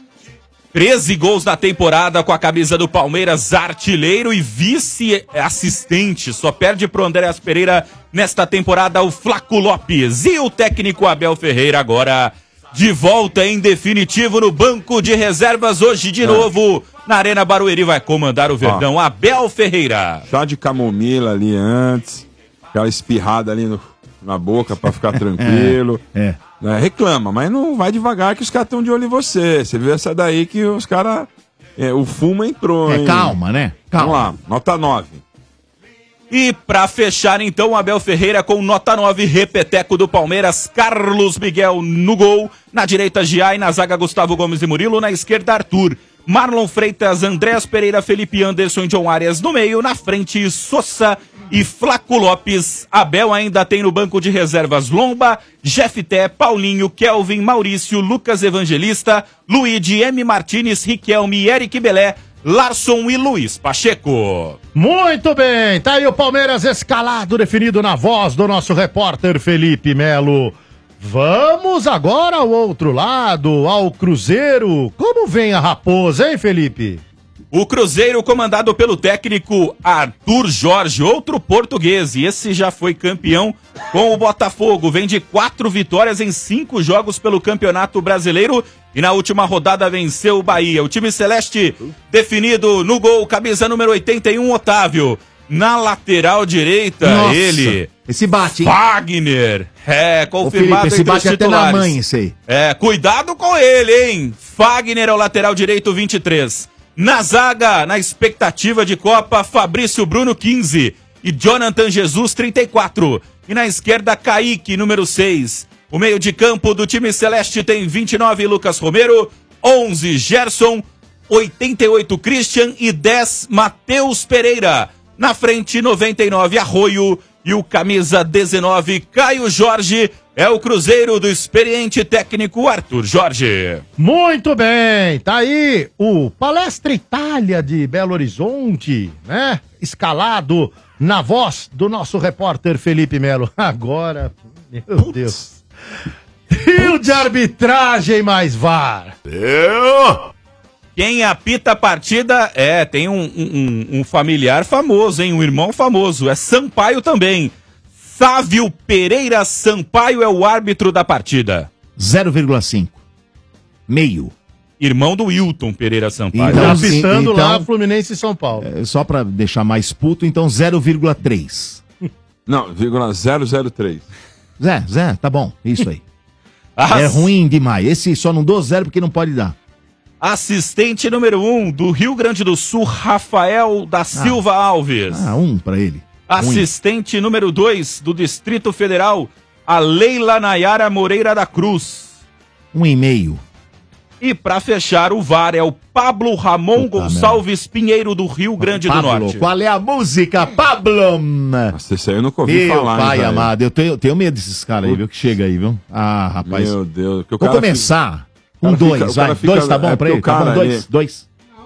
Speaker 7: 13 gols na temporada com a camisa do Palmeiras, artilheiro e vice-assistente. Só perde pro Andréas Pereira nesta temporada o Flaco Lopes. E o técnico Abel Ferreira agora de volta em definitivo no banco de reservas hoje de novo. Na Arena Barueri vai comandar o Verdão, Abel Ferreira.
Speaker 8: Chá de camomila ali antes, aquela espirrada ali na boca pra ficar tranquilo. Reclama, mas não vai devagar que os caras estão de olho em você. Você viu essa daí que os caras... o fumo entrou, hein?
Speaker 9: Calma, né? Calma.
Speaker 8: Vamos lá, nota 9.
Speaker 7: E pra fechar então, Abel Ferreira com nota 9, repeteco do Palmeiras, Carlos Miguel no gol, na direita Giai, na zaga Gustavo Gomes e Murilo, na esquerda Arthur, Marlon Freitas, Andréas Pereira, Felipe Anderson e John Arias no meio, na frente Sosa e Flaco Lopes. Abel ainda tem no banco de reservas Lomba, Jefté, Paulinho, Kelvin, Maurício, Lucas Evangelista, Luigi, M. Martínez, Riquelme, Eric Belé, Larson e Luiz Pacheco.
Speaker 6: Muito bem, tá aí o Palmeiras escalado, definido na voz do nosso repórter Felipe Melo. Vamos agora ao outro lado, ao Cruzeiro. Como vem a Raposa, hein, Felipe?
Speaker 7: O Cruzeiro comandado pelo técnico Arthur Jorge, outro português, e esse já foi campeão com o Botafogo, vem de 4 vitórias em 5 jogos pelo Campeonato Brasileiro e na última rodada venceu o Bahia. O time celeste definido no gol, camisa número 81, Otávio. Na lateral direita,
Speaker 9: Nossa,
Speaker 7: ele...
Speaker 9: Esse bate, hein?
Speaker 7: Fagner. Confirmado
Speaker 9: Felipe, esse
Speaker 7: entre os
Speaker 9: bate até
Speaker 7: titulares.
Speaker 9: na mãe, esse aí.
Speaker 7: Cuidado com ele, hein? Fagner é o lateral direito, 23. Na zaga, na expectativa de Copa, Fabrício Bruno, 15. E Jonathan Jesus, 34. E na esquerda, Kaique, número 6. O meio de campo do time celeste tem 29, Lucas Romero. 11, Gerson. 88, Christian. E 10, Matheus Pereira. Na frente, 99, Arroio. E o camisa 19, Caio Jorge. É o Cruzeiro do experiente técnico Arthur Jorge.
Speaker 6: Muito bem, tá aí o Palestra Itália de Belo Horizonte, né? Escalado na voz do nosso repórter Felipe Melo. Agora, meu Deus. Trio de arbitragem mais VAR.
Speaker 7: Quem apita a partida tem um familiar famoso, hein? Um irmão famoso. É Sampaio também. Sávio Pereira Sampaio é o árbitro da partida.
Speaker 9: 0,5. Meio.
Speaker 7: Irmão do Wilton Pereira Sampaio.
Speaker 6: Tá apitando lá Fluminense e São Paulo.
Speaker 9: Só pra deixar mais puto, então 0,3.
Speaker 8: Não, 0,003.
Speaker 9: Zé, tá bom, isso aí. É ruim demais. Esse só não dou 0 porque não pode dar.
Speaker 7: Assistente número 1 do Rio Grande do Sul, Rafael da Silva Alves.
Speaker 9: 1 pra ele.
Speaker 7: Assistente número 2 do Distrito Federal, a Leila Nayara Moreira da Cruz.
Speaker 9: 1,5.
Speaker 7: E pra fechar, o VAR é o Pablo Ramon Gonçalves Pinheiro do Rio Grande do Norte.
Speaker 9: Qual é a música, Pablo?
Speaker 8: Nossa, isso aí eu nunca ouvi falar.
Speaker 9: Meu pai amado, eu tenho medo desses caras aí, viu, que chega aí, viu? Ah, rapaz.
Speaker 8: Meu Deus.
Speaker 9: Vou começar com 2, vai. 2 tá bom pra ele? Tá bom, 2.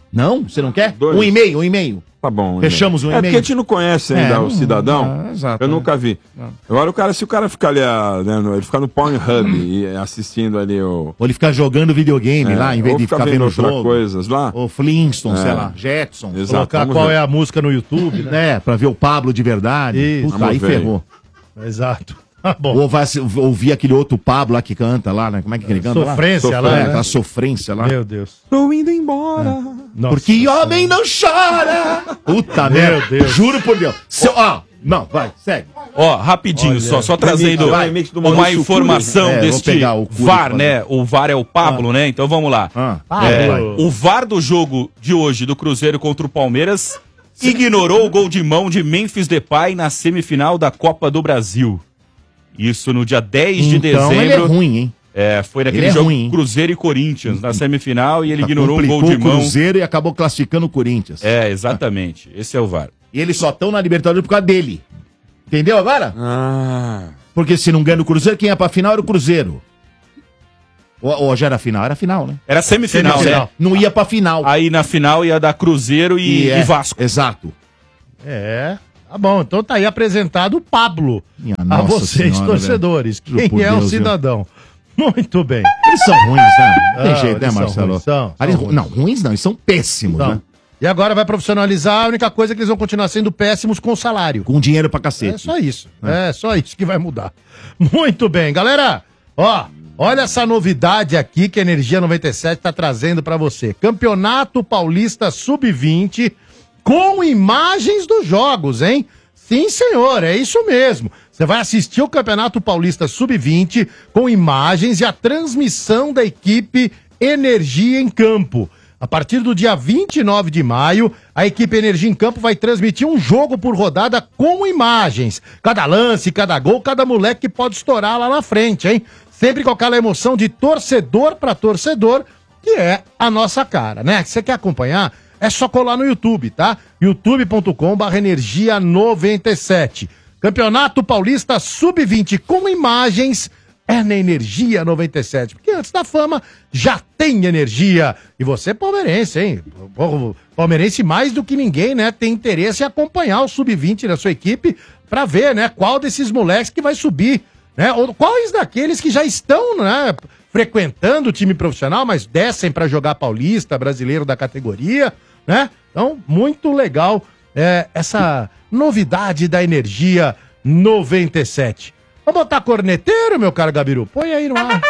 Speaker 9: Não? Você não quer?
Speaker 8: 2.
Speaker 9: Um e-mail.
Speaker 8: Tá bom.
Speaker 9: Fechamos um
Speaker 8: É
Speaker 9: e-mail.
Speaker 8: porque a gente não conhece ainda o cidadão.
Speaker 9: Exato.
Speaker 8: Eu nunca vi. Agora, se o cara ficar ali, ele ficar no Pornhub e assistindo ali o...
Speaker 9: Ou ele ficar jogando videogame lá, em vez de ficar vendo
Speaker 8: outras
Speaker 9: jogo.
Speaker 8: coisas lá.
Speaker 9: Ou Flintstone, sei lá, Jetson.
Speaker 8: Exato.
Speaker 6: Colocar qual é a música no YouTube, né?
Speaker 9: Pra ver o Pablo de verdade.
Speaker 6: Isso.
Speaker 9: Puta, aí
Speaker 8: Vamos ver.
Speaker 9: ferrou.
Speaker 6: Exato. Tá bom.
Speaker 9: Ou vai ouvir aquele outro Pablo lá que canta lá, né? Como é que ele canta
Speaker 6: Sofrência
Speaker 9: lá?
Speaker 6: lá, né?
Speaker 9: Aquela sofrência lá.
Speaker 6: Meu Deus.
Speaker 8: Tô indo embora.
Speaker 6: Nossa.
Speaker 9: Porque homem não chora. Puta
Speaker 6: Meu
Speaker 9: merda.
Speaker 6: Deus.
Speaker 9: Juro por Deus. Não, vai, segue.
Speaker 7: Ó, rapidinho,
Speaker 6: Olha,
Speaker 7: só trazendo
Speaker 8: remix do
Speaker 7: uma
Speaker 8: Maurício
Speaker 7: informação
Speaker 9: Cury. Vou
Speaker 7: deste
Speaker 9: pegar o Cury
Speaker 7: VAR,
Speaker 9: pra
Speaker 7: né? O VAR é o Pablo, né? Então vamos lá. O VAR do jogo de hoje do Cruzeiro contra o Palmeiras ignorou o gol de mão de Memphis Depay na semifinal da Copa do Brasil. Isso no dia 10 de
Speaker 9: Então
Speaker 7: dezembro.
Speaker 9: ele é ruim, hein?
Speaker 7: Foi naquele
Speaker 9: Ele é
Speaker 7: jogo
Speaker 9: ruim, hein?
Speaker 7: Cruzeiro e Corinthians, na semifinal, e ele ignorou um
Speaker 9: Complicou
Speaker 7: gol de
Speaker 9: o
Speaker 7: mão.
Speaker 9: Cruzeiro e acabou classificando o Corinthians.
Speaker 7: Exatamente. Esse é o VAR.
Speaker 9: E eles só estão na Libertadores por causa dele. Entendeu agora? Porque se não ganha o Cruzeiro, quem ia pra final era o Cruzeiro. Ou já era final? Era final, né?
Speaker 7: Era semifinal, né?
Speaker 9: Não ia pra final.
Speaker 7: Aí na final ia dar Cruzeiro e Vasco.
Speaker 9: Exato.
Speaker 6: Tá bom, então tá aí apresentado o Pablo
Speaker 9: Minha
Speaker 6: a
Speaker 9: Nossa
Speaker 6: vocês,
Speaker 9: Senhora,
Speaker 6: torcedores.
Speaker 9: velho. Juro
Speaker 6: Quem
Speaker 9: por
Speaker 6: é o
Speaker 9: Deus,
Speaker 6: cidadão? Muito bem.
Speaker 9: Eles são ruins, né? Não tem jeito, né,
Speaker 6: eles são
Speaker 9: Marcelo?
Speaker 6: ruins, são ruins.
Speaker 9: Não, ruins não, eles são péssimos,
Speaker 6: Então,
Speaker 9: né?
Speaker 6: e agora vai profissionalizar, a única coisa é que eles vão continuar sendo péssimos com salário.
Speaker 9: Com dinheiro pra cacete.
Speaker 6: É só isso. É só isso que vai mudar. Muito bem, galera. Olha essa novidade aqui que a Energia 97 tá trazendo pra você. Campeonato Paulista Sub-20 com imagens dos jogos, hein? Sim, senhor, é isso mesmo. Você vai assistir o Campeonato Paulista Sub-20 com imagens e a transmissão da equipe Energia em Campo. A partir do dia 29 de maio, a equipe Energia em Campo vai transmitir um jogo por rodada com imagens. Cada lance, cada gol, cada moleque que pode estourar lá na frente, hein? Sempre com aquela emoção de torcedor para torcedor, que é a nossa cara, né? Você quer acompanhar? É só colar no YouTube, tá? youtube.com/energia97. Campeonato Paulista Sub-20 com imagens é na Energia 97. Porque antes da fama já tem energia. E você é palmeirense, hein? Palmeirense mais do que ninguém, né? Tem interesse em acompanhar o Sub-20 da sua equipe pra ver, né? Qual desses moleques que vai subir, né? Ou quais daqueles que já estão, né? Frequentando o time profissional, mas descem pra jogar Paulista, brasileiro da categoria, né? Então, muito legal essa novidade da Energia 97. Vamos botar corneteiro, meu caro Gabiru? Põe aí no ar.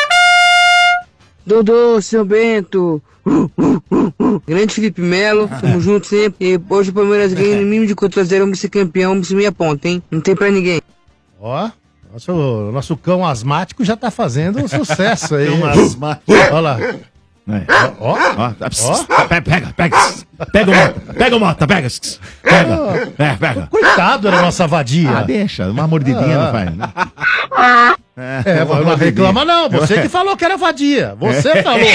Speaker 10: Dodô, seu Bento. Grande Felipe Melo, tamo junto sempre. E hoje o Palmeiras ganha no mínimo de 4-0, vamos ser campeão, vamos ser meia ponta, hein? Não tem pra ninguém.
Speaker 6: Nosso cão asmático já tá fazendo um sucesso aí.
Speaker 9: Cão asmático.
Speaker 6: Olha lá.
Speaker 9: Pega o Mota. Pega.
Speaker 6: Coitado da nossa vadia.
Speaker 9: Deixa, uma mordidinha não faz.
Speaker 6: Não reclama não, você que falou que era vadia. Você falou.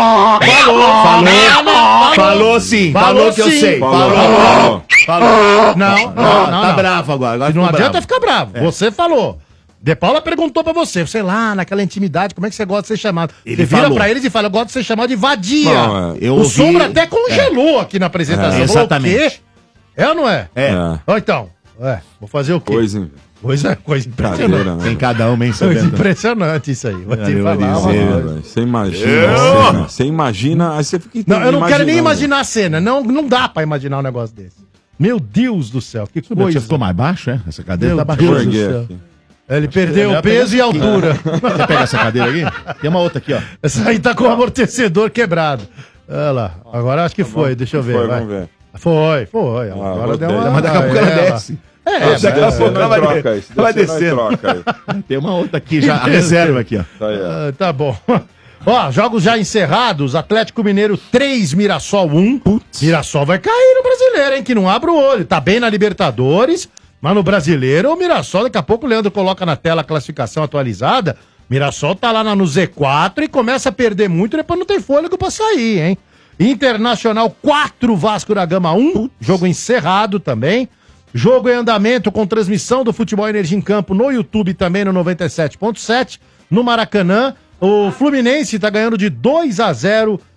Speaker 9: Falou sim, falou que eu sei.
Speaker 6: Falou. Não.
Speaker 9: Tá bravo agora.
Speaker 6: Não adianta ficar bravo. Você falou. De Paula perguntou pra você, sei lá, naquela intimidade, como é que você gosta de ser chamado? Você vira pra eles e fala, eu gosto de ser chamado de vadia. O Sombra até congelou aqui na apresentação.
Speaker 9: Exatamente.
Speaker 6: Falou, o quê? É ou não é?
Speaker 9: Então.
Speaker 6: Vou fazer o quê?
Speaker 8: Coisa
Speaker 6: impressionante.
Speaker 8: né?
Speaker 9: Tem cada um, hein,
Speaker 6: Coisa impressionante isso aí. Vou te falar.
Speaker 8: Você imagina, aí você fica...
Speaker 6: Não, eu não quero nem imaginar a cena. Não dá pra imaginar um negócio desse. Meu Deus do céu, que coisa.
Speaker 9: Você ficou mais baixo, é? Essa cadeira
Speaker 6: Meu
Speaker 9: tá
Speaker 6: Deus
Speaker 9: baixando.
Speaker 6: do céu. Ele perdeu peso e altura.
Speaker 9: Você pega essa cadeira aqui? Tem uma outra aqui, ó.
Speaker 6: Essa aí tá com o amortecedor quebrado. Olha lá. Agora acho que foi. Deixa eu ver. Vai.
Speaker 8: Vamos ver.
Speaker 6: Foi. Agora deu uma...
Speaker 9: Mas daqui a pouco ela desce. Daqui a pouco ela vai descendo. Tem uma outra aqui já, a reserva aqui, ó.
Speaker 6: Tá bom. Ó, jogos já encerrados. Atlético Mineiro 3, Mirassol 1. Mirassol vai cair no Brasileiro, hein? Que não abre o olho. Tá bem na Libertadores, mas no Brasileiro, o Mirassol, daqui a pouco o Leandro coloca na tela a classificação atualizada. Mirassol tá lá no Z4 e começa a perder muito, depois não tem fôlego pra sair, hein? Internacional 4, Vasco da Gama 1. Jogo encerrado também. Jogo em andamento com transmissão do Futebol Energia em Campo no YouTube também no 97.7. No Maracanã, o Fluminense tá ganhando de 2-0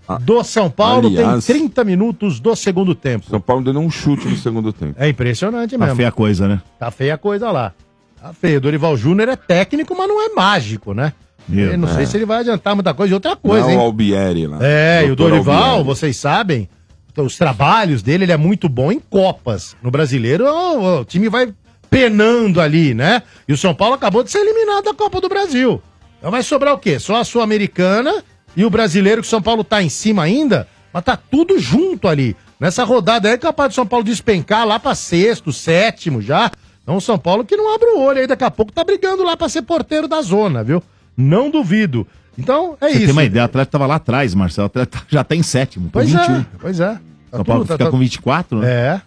Speaker 6: do São Paulo.
Speaker 8: Aliás,
Speaker 6: tem 30 minutos do segundo tempo.
Speaker 8: São Paulo dando um chute no segundo tempo.
Speaker 6: É impressionante
Speaker 9: Tá
Speaker 6: mesmo.
Speaker 9: feia a coisa, né?
Speaker 6: Tá feia a coisa lá. Tá feio. O Dorival Júnior é técnico, mas não é mágico, né? Eu não sei se ele vai adiantar muita coisa. E outra coisa,
Speaker 8: não,
Speaker 6: hein?
Speaker 8: o Albieri lá.
Speaker 6: E o
Speaker 8: Dr.
Speaker 6: Dorival,
Speaker 8: Albieri.
Speaker 6: vocês sabem, os trabalhos dele, ele é muito bom em Copas. No Brasileiro, o time vai penando ali, né? E o São Paulo acabou de ser eliminado da Copa do Brasil. Então vai sobrar o quê? Só a Sul-Americana e o Brasileiro, que o São Paulo tá em cima ainda, mas tá tudo junto ali. Nessa rodada aí é capaz do São Paulo despencar lá pra sexto, sétimo já. Então o São Paulo que não abre o olho aí, daqui a pouco tá brigando lá pra ser porteiro da zona, viu? Não duvido. Então é
Speaker 9: Você
Speaker 6: isso.
Speaker 9: tem uma ideia, o Atlético tava lá atrás, Marcelo. O Atlético já tá em sétimo, com
Speaker 6: Pois
Speaker 9: 21.
Speaker 6: Pois é.
Speaker 9: São Paulo fica com 24, né?
Speaker 6: É,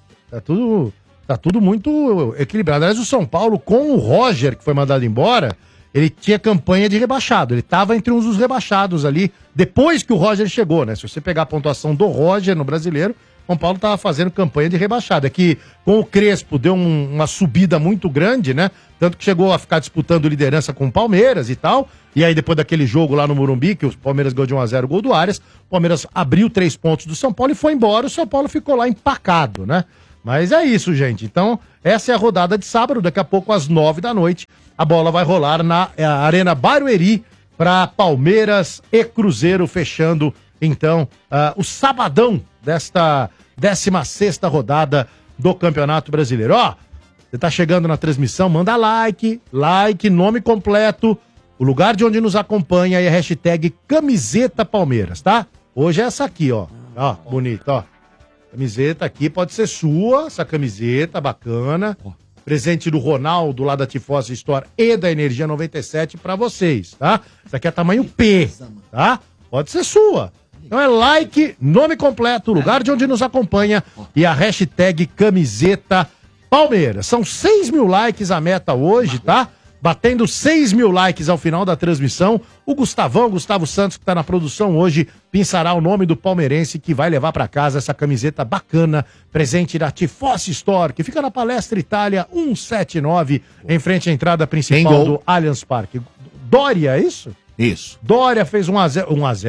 Speaker 6: tá tudo muito equilibrado. Aliás, o São Paulo, com o Roger, que foi mandado embora, ele tinha campanha de rebaixado. Ele tava entre uns dos rebaixados ali, depois que o Roger chegou, né? Se você pegar a pontuação do Roger no Brasileiro, o São Paulo tava fazendo campanha de rebaixado. É que com o Crespo deu uma subida muito grande, né? Tanto que chegou a ficar disputando liderança com o Palmeiras e tal. E aí, depois daquele jogo lá no Morumbi, que o Palmeiras ganhou de 1-0 o gol do Arias, o Palmeiras abriu 3 pontos do São Paulo e foi embora. O São Paulo ficou lá empacado, né? Mas é isso, gente. Então, essa é a rodada de sábado. Daqui a pouco, às 9 da noite, a bola vai rolar na Arena Barueri para Palmeiras e Cruzeiro, fechando, então, o sabadão desta 16ª rodada do Campeonato Brasileiro. Ó, você tá chegando na transmissão, manda like, nome completo, o lugar de onde nos acompanha e a hashtag Camiseta Palmeiras, tá? Hoje é essa aqui, ó. Ó, bonita, ó. Camiseta aqui, pode ser sua, essa camiseta bacana. Presente do Ronaldo, lá da Tifose Store e da Energia 97 pra vocês, tá? Isso aqui é tamanho P, tá? Pode ser sua. Então é like, nome completo, lugar de onde nos acompanha e a hashtag Camiseta Palmeiras. São 6 mil likes a meta hoje, tá? Batendo 6 mil likes ao final da transmissão. O Gustavo Santos, que tá na produção hoje, pinçará o nome do palmeirense que vai levar pra casa essa camiseta bacana, presente da Tifose Store, que fica na Palestra Itália 179, em frente à entrada principal do Allianz Parque. Dória, é isso?
Speaker 9: Isso.
Speaker 6: Dória fez 1-0.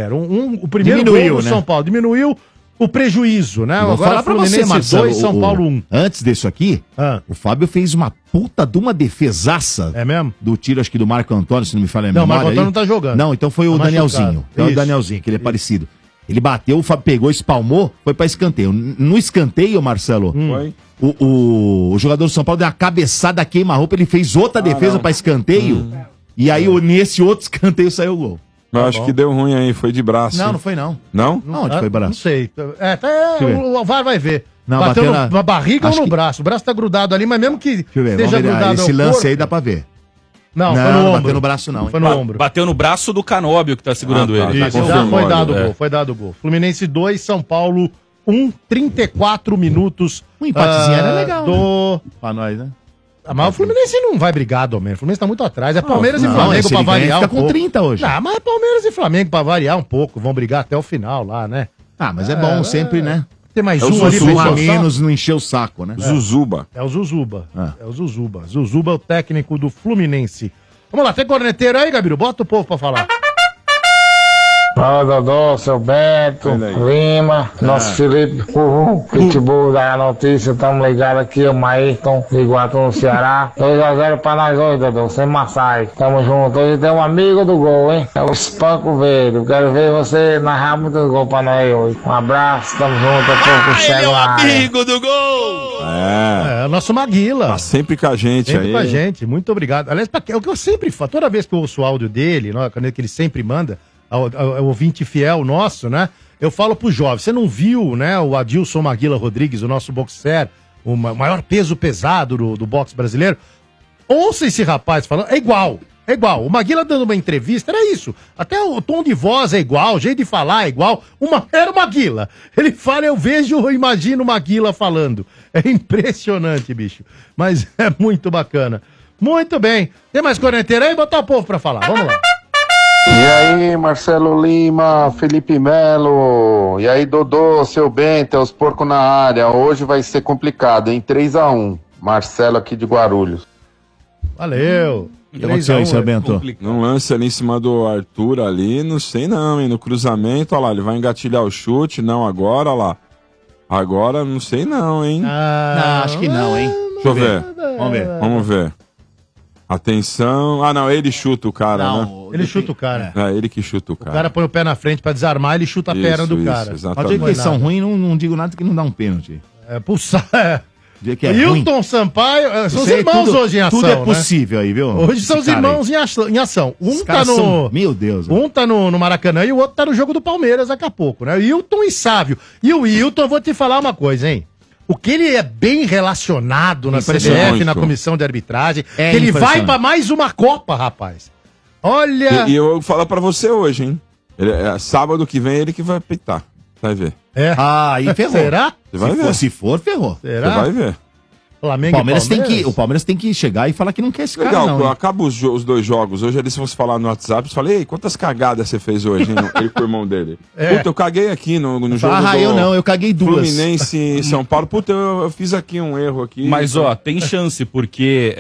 Speaker 6: O primeiro
Speaker 9: Diminuiu,
Speaker 6: gol do
Speaker 9: né?
Speaker 6: São Paulo. Diminuiu o prejuízo, né?
Speaker 9: Vou falar pra você, Marcelo,
Speaker 6: 2, São Paulo 1.
Speaker 9: Antes disso aqui, o Fábio fez uma puta de uma defesaça.
Speaker 6: É mesmo?
Speaker 9: Do tiro, acho que do Marco Antônio, se não me falha a
Speaker 6: Não, o
Speaker 9: memória.
Speaker 6: Marco Antônio
Speaker 9: aí.
Speaker 6: não tá jogando.
Speaker 9: Não, então foi o
Speaker 6: Tá
Speaker 9: Danielzinho.
Speaker 6: machucado.
Speaker 9: Então é o
Speaker 6: Isso.
Speaker 9: Danielzinho, que ele é parecido. Ele bateu, o Fábio pegou, espalmou, foi pra escanteio. No escanteio, Marcelo, o jogador do São Paulo deu uma cabeçada queima-roupa, ele fez outra defesa pra escanteio. E aí, nesse outro escanteio, saiu o gol.
Speaker 8: Eu acho que deu ruim aí, foi de braço.
Speaker 9: Não,
Speaker 8: hein?
Speaker 9: não foi não.
Speaker 8: Não?
Speaker 9: Onde foi braço?
Speaker 6: Não sei.
Speaker 9: eu ver.
Speaker 6: O VAR vai ver.
Speaker 9: Não,
Speaker 6: bateu
Speaker 9: bateu
Speaker 6: na barriga ou
Speaker 9: acho
Speaker 6: no
Speaker 9: que-
Speaker 6: braço? O braço tá grudado ali, mas mesmo que
Speaker 9: Deixa eu ver,
Speaker 6: esteja
Speaker 9: vamos ver.
Speaker 6: grudado
Speaker 9: Esse
Speaker 6: ao
Speaker 9: lance
Speaker 6: corpo...
Speaker 9: aí dá pra ver.
Speaker 6: Não,
Speaker 9: Não,
Speaker 6: foi no
Speaker 9: não
Speaker 6: ombro.
Speaker 9: bateu no braço, não, hein?
Speaker 6: Foi no ombro.
Speaker 7: Bateu no braço do Canóbio que tá segurando ele.
Speaker 6: Isso, já foi dado o gol, foi dado o gol. Fluminense 2, São Paulo 1, 34 minutos.
Speaker 9: Um empatezinho era legal,
Speaker 6: do...
Speaker 9: Pra nós, né?
Speaker 6: Mas o Fluminense não vai brigar, Domênico. O Fluminense tá muito atrás. É Palmeiras e
Speaker 9: não,
Speaker 6: Flamengo
Speaker 9: se
Speaker 6: pra
Speaker 9: ele ganha,
Speaker 6: variar
Speaker 9: fica
Speaker 6: um
Speaker 9: com
Speaker 6: pouco.
Speaker 9: 30 hoje.
Speaker 6: Não, mas é Palmeiras e Flamengo pra variar um pouco. Vão brigar até o final lá, né?
Speaker 9: Ah, mas é bom sempre, né?
Speaker 6: Tem mais
Speaker 9: É o
Speaker 6: um ali
Speaker 9: Zuzu
Speaker 6: pra
Speaker 9: a
Speaker 6: encher o
Speaker 9: menos, não encher o saco, né?
Speaker 8: Zuzuba.
Speaker 6: É o Zuzuba. É o Zuzuba. Zuzuba é o técnico do Fluminense. Vamos lá, tem corneteiro aí, Gabiru? Bota o povo pra falar.
Speaker 11: Fala, Dodô, seu Beto, Lima, nosso Felipe Pitbull da notícia, estamos ligados aqui, o Maíton, de Iguatu no Ceará. 2-0 pra nós hoje, Dodô, sem Massai. Tamo junto. Hoje tem um amigo do gol, hein? É o Espanco Verde. Eu quero ver você narrar muitos gols pra nós hoje. Um abraço, tamo junto, é pouco chego na área.
Speaker 7: do gol!
Speaker 6: É o nosso Maguila.
Speaker 8: Tá sempre com a gente
Speaker 6: Sempre
Speaker 8: aí.
Speaker 6: com a gente, muito obrigado. Aliás, é o que eu sempre falo, toda vez que eu ouço o áudio dele, né, quando ele sempre manda, ao ouvinte fiel nosso, né? Eu falo pro jovem, você não viu, né, o Adilson Maguila Rodrigues, o nosso boxer, o maior peso pesado do boxe brasileiro? Ouça esse rapaz falando, é igual. O Maguila dando uma entrevista, era isso. Até o tom de voz é igual, o jeito de falar é igual. Era o Maguila. Ele fala, eu vejo, eu imagino o Maguila falando. É impressionante, bicho. Mas é muito bacana. Muito bem. Tem mais corneteiro aí? Botar o povo pra falar. Vamos lá.
Speaker 12: E aí, Marcelo Lima, Felipe Melo, e aí, Dodô, seu Bento, os porcos na área. Hoje vai ser complicado, hein? 3-1. Marcelo aqui de Guarulhos.
Speaker 6: Valeu.
Speaker 9: O que aconteceu aí, seu Bento?
Speaker 8: Não lance ali em cima do Arthur ali, não sei não, hein? No cruzamento, olha lá, ele vai engatilhar o chute, não agora, olha lá. Agora, não sei não, hein?
Speaker 9: Não, acho que não, hein?
Speaker 8: Deixa eu ver.
Speaker 9: Vamos ver.
Speaker 8: Vamos ver. Atenção. Ah, não, ele chuta o cara, né?
Speaker 6: Ele chuta o cara.
Speaker 8: É, ele que chuta o
Speaker 6: O
Speaker 8: cara.
Speaker 6: cara põe o pé na frente pra desarmar, ele chuta a perna do cara.
Speaker 9: Pode dizer que eles são ruins, não digo nada que não dá um pênalti.
Speaker 6: É, pulsar.
Speaker 9: Dizer que é
Speaker 6: Hilton
Speaker 9: ruim.
Speaker 6: Sampaio, são os
Speaker 9: Isso aí,
Speaker 6: irmãos
Speaker 9: tudo-
Speaker 6: hoje em ação.
Speaker 9: tudo é
Speaker 6: né?
Speaker 9: possível aí, viu?
Speaker 6: Hoje são os
Speaker 9: Esse cara
Speaker 6: irmãos em ação. Um
Speaker 9: Esses
Speaker 6: tá
Speaker 9: caras
Speaker 6: no.
Speaker 9: são- Meu Deus.
Speaker 6: Um tá no Maracanã e o outro tá no jogo do Palmeiras daqui a pouco, né? Hilton e Sávio. E o Hilton, eu vou te falar uma coisa, hein? O que ele é bem relacionado na CBF, na comissão de arbitragem, que ele vai pra mais uma Copa, rapaz. Olha.
Speaker 8: E eu vou falar pra você hoje, hein? Sábado que vem ele que vai apitar. Vai ver.
Speaker 6: É.
Speaker 9: Ah, aí ferrou.
Speaker 6: Será?
Speaker 8: Você vai ver.
Speaker 9: Se for, ferrou.
Speaker 6: Será?
Speaker 8: Você vai ver.
Speaker 6: Flamengo
Speaker 9: O Palmeiras tem que chegar e falar que não quer esse cara,
Speaker 8: Legal,
Speaker 9: não. hein?
Speaker 8: acaba os dois jogos. Hoje eles fosse falar no WhatsApp, eu falei, ei, quantas cagadas você fez hoje, hein? Ele com o irmão dele.
Speaker 6: É.
Speaker 8: Puta, eu caguei aqui no jogo
Speaker 9: eu não, eu caguei duas.
Speaker 8: Fluminense e São Paulo. Puta, eu fiz aqui um erro aqui.
Speaker 7: Mas, ó, tem chance, porque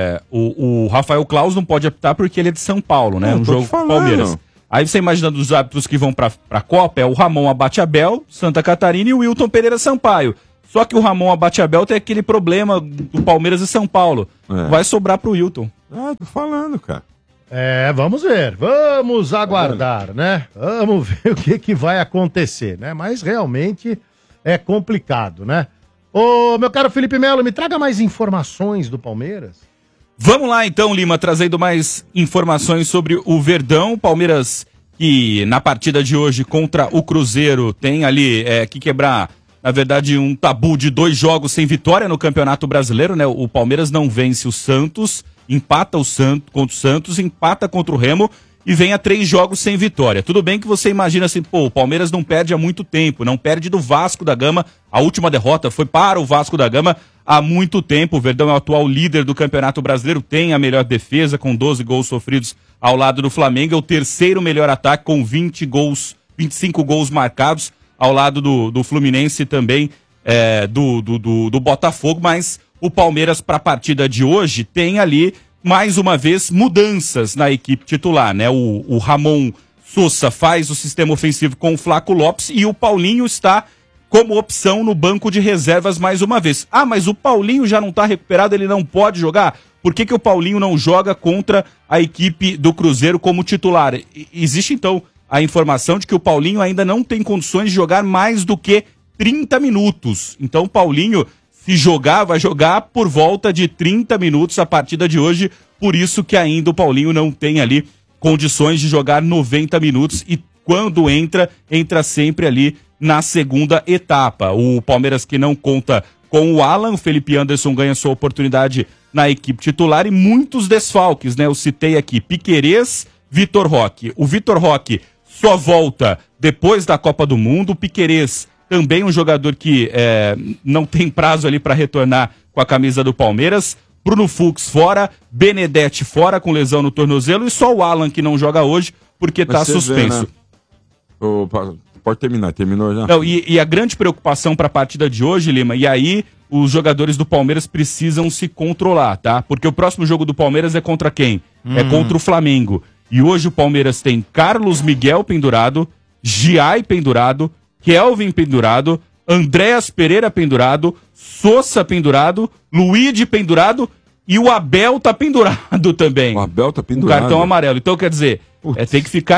Speaker 7: o Rafael Claus não pode apitar porque ele é de São Paulo, né?
Speaker 8: Não,
Speaker 7: Um
Speaker 8: tô
Speaker 7: jogo
Speaker 8: te falando.
Speaker 7: com Palmeiras. Aí você imagina dos árbitros que vão pra Copa, é o Ramon Abate-Abel, Santa Catarina e o Wilton Pereira Sampaio. Só que o Ramon Abate-Abel tem aquele problema do Palmeiras e São Paulo. Vai sobrar pro Wilton.
Speaker 8: Ah, tô falando, cara.
Speaker 6: É, vamos ver. Vamos aguardar, né? Vamos ver o que vai acontecer, né? Mas realmente é complicado, né? Ô, meu caro Felipe Melo, me traga mais informações do Palmeiras.
Speaker 7: Vamos lá então, Lima, trazendo mais informações sobre o Verdão. Palmeiras que na partida de hoje contra o Cruzeiro tem ali que quebrar, na verdade, um tabu de 2 jogos sem vitória no Campeonato Brasileiro, né? O Palmeiras não vence o Santos, empata contra o Santos, empata contra o Remo e vem a 3 jogos sem vitória. Tudo bem que você imagina assim, pô, o Palmeiras não perde há muito tempo, não perde do Vasco da Gama. A última derrota foi para o Vasco da Gama há muito tempo. O Verdão é o atual líder do Campeonato Brasileiro, tem a melhor defesa com 12 gols sofridos ao lado do Flamengo, é o terceiro melhor ataque com 25 gols marcados ao lado do Fluminense também, do Botafogo, mas o Palmeiras para a partida de hoje tem ali mais uma vez mudanças na equipe titular, né? O Ramon Sousa faz o sistema ofensivo com o Flaco Lopes e o Paulinho está como opção no banco de reservas mais uma vez. Ah, mas o Paulinho já não está recuperado, ele não pode jogar? Por que o Paulinho não joga contra a equipe do Cruzeiro como titular? Existe então a informação de que o Paulinho ainda não tem condições de jogar mais do que 30 minutos. Então o Paulinho, se jogar, vai jogar por volta de 30 minutos a partida de hoje, por isso que ainda o Paulinho não tem ali condições de jogar 90 minutos e quando entra sempre ali na segunda etapa. O Palmeiras que não conta com o Alan, o Felipe Anderson ganha sua oportunidade na equipe titular e muitos desfalques, né? Eu citei aqui Piquerez, Vitor Roque. O Vitor Roque só volta depois da Copa do Mundo. O Piquerez também um jogador que não tem prazo ali para retornar com a camisa do Palmeiras. Bruno Fux fora, Benedetti fora com lesão no tornozelo e só o Alan que não joga hoje porque está suspenso.
Speaker 8: Vê, né? Pode terminar, terminou já?
Speaker 7: Não, e a grande preocupação para a partida de hoje, Lima, e aí os jogadores do Palmeiras precisam se controlar, tá? Porque o próximo jogo do Palmeiras é contra quem? É contra o Flamengo. E hoje o Palmeiras tem Carlos Miguel pendurado, Giai pendurado, Kelvin pendurado, Andréas Pereira pendurado, Sousa pendurado, Luigi pendurado e o Abel tá pendurado também.
Speaker 8: O Abel tá pendurado.
Speaker 7: O cartão amarelo. Então, quer dizer, tem que ficar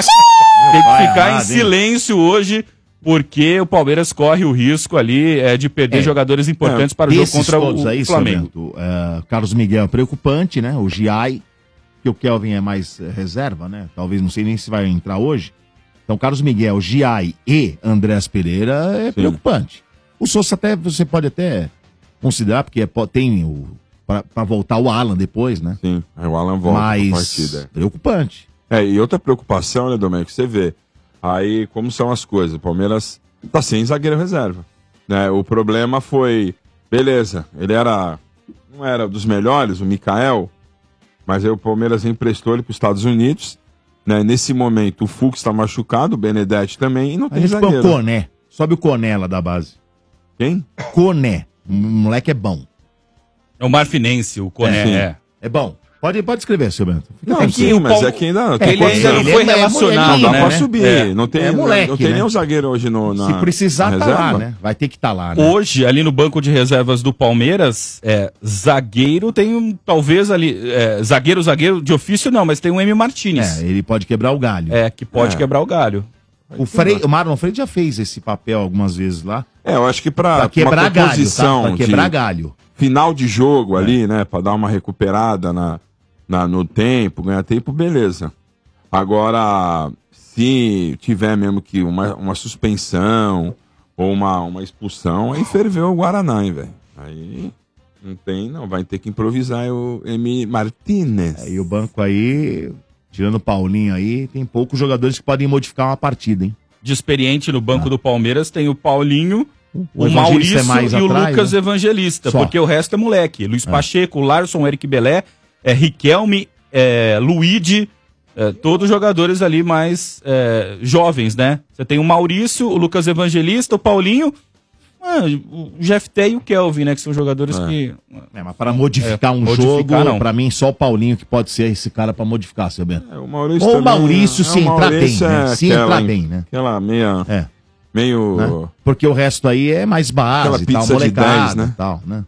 Speaker 7: em silêncio hoje, porque o Palmeiras corre o risco ali de perder jogadores importantes para o jogo contra o Flamengo.
Speaker 9: Carlos Miguel é preocupante, né? O Giai, que o Kelvin é mais reserva, né? Talvez, não sei nem se vai entrar hoje. Então, Carlos Miguel, Giai e Andréas Pereira é preocupante. O Sousa até, você pode até considerar, porque tem para voltar o Alan depois, né?
Speaker 8: Sim, aí o Alan volta
Speaker 9: pra
Speaker 8: partida.
Speaker 9: Preocupante.
Speaker 8: E outra preocupação, né, Domênico, você vê aí como são as coisas. O Palmeiras tá sem zagueiro reserva, né? O problema foi, beleza, ele não era dos melhores, o Mikael, mas aí o Palmeiras emprestou ele para os Estados Unidos, né? Nesse momento o Fux está machucado, o Benedetti também, e não tem zagueiro.
Speaker 9: O Coné, sobe o Coné lá da base.
Speaker 8: Quem?
Speaker 9: Coné, o moleque é bom.
Speaker 7: É o Marfinense, o Coné.
Speaker 9: É bom. Pode escrever, seu Bento.
Speaker 8: Não, sim, mas é que ainda...
Speaker 7: Ele ainda não foi relacionado,
Speaker 8: Não dá
Speaker 7: né?
Speaker 8: pra subir. Não tem,
Speaker 9: moleque,
Speaker 8: não tem
Speaker 9: né?
Speaker 8: nenhum zagueiro hoje na
Speaker 9: Se precisar, tá
Speaker 8: reserva.
Speaker 9: lá, né? Vai ter que estar lá, né?
Speaker 7: Hoje, ali no banco de reservas do Palmeiras, zagueiro tem talvez ali, zagueiro de ofício não, mas tem o M. Martínez.
Speaker 9: Ele pode quebrar o galho.
Speaker 7: Que pode quebrar o galho.
Speaker 9: O Marlon Freire já fez esse papel algumas vezes lá.
Speaker 8: Eu acho que pra
Speaker 9: quebrar
Speaker 8: uma
Speaker 9: galho,
Speaker 8: composição
Speaker 9: tá? Pra quebrar
Speaker 8: de
Speaker 9: galho.
Speaker 8: final de jogo ali, né? Pra dar uma recuperada no tempo, ganhar tempo, beleza. Agora, se tiver mesmo que uma suspensão ou uma expulsão, aí ferveu o Guaraná, hein, velho. Aí não, vai ter que improvisar o M. Martínez.
Speaker 9: E o banco aí, tirando o Paulinho aí, tem poucos jogadores que podem modificar uma partida, hein?
Speaker 7: De experiente no banco do Palmeiras tem o Paulinho, o
Speaker 9: Evangelista
Speaker 7: Maurício
Speaker 9: é mais
Speaker 7: e o
Speaker 9: atrás,
Speaker 7: Lucas
Speaker 9: né?
Speaker 7: Evangelista,
Speaker 9: Só.
Speaker 7: porque o resto é moleque. Luiz Pacheco, Larson, Eric Belé, Riquelme, Luigi, todos jogadores ali mais jovens, né? Você tem o Maurício, o Lucas Evangelista, o Paulinho, o Jefté e o Kelvin, né? Que são jogadores que...
Speaker 9: mas para modificar jogo,
Speaker 7: não.
Speaker 9: pra mim só o Paulinho que pode ser esse cara pra modificar, seu Bento.
Speaker 8: O Maurício
Speaker 9: Ou o
Speaker 8: também,
Speaker 9: Maurício se
Speaker 8: o
Speaker 9: entrar
Speaker 8: Maurício
Speaker 9: bem, né? Se
Speaker 8: aquela,
Speaker 9: entrar bem, né?
Speaker 8: Aquela meio...
Speaker 9: Né? Porque o resto aí é mais base,
Speaker 8: Aquela
Speaker 9: e tal,
Speaker 8: pizza de
Speaker 9: molecada
Speaker 8: 10, né?
Speaker 9: e tal, né?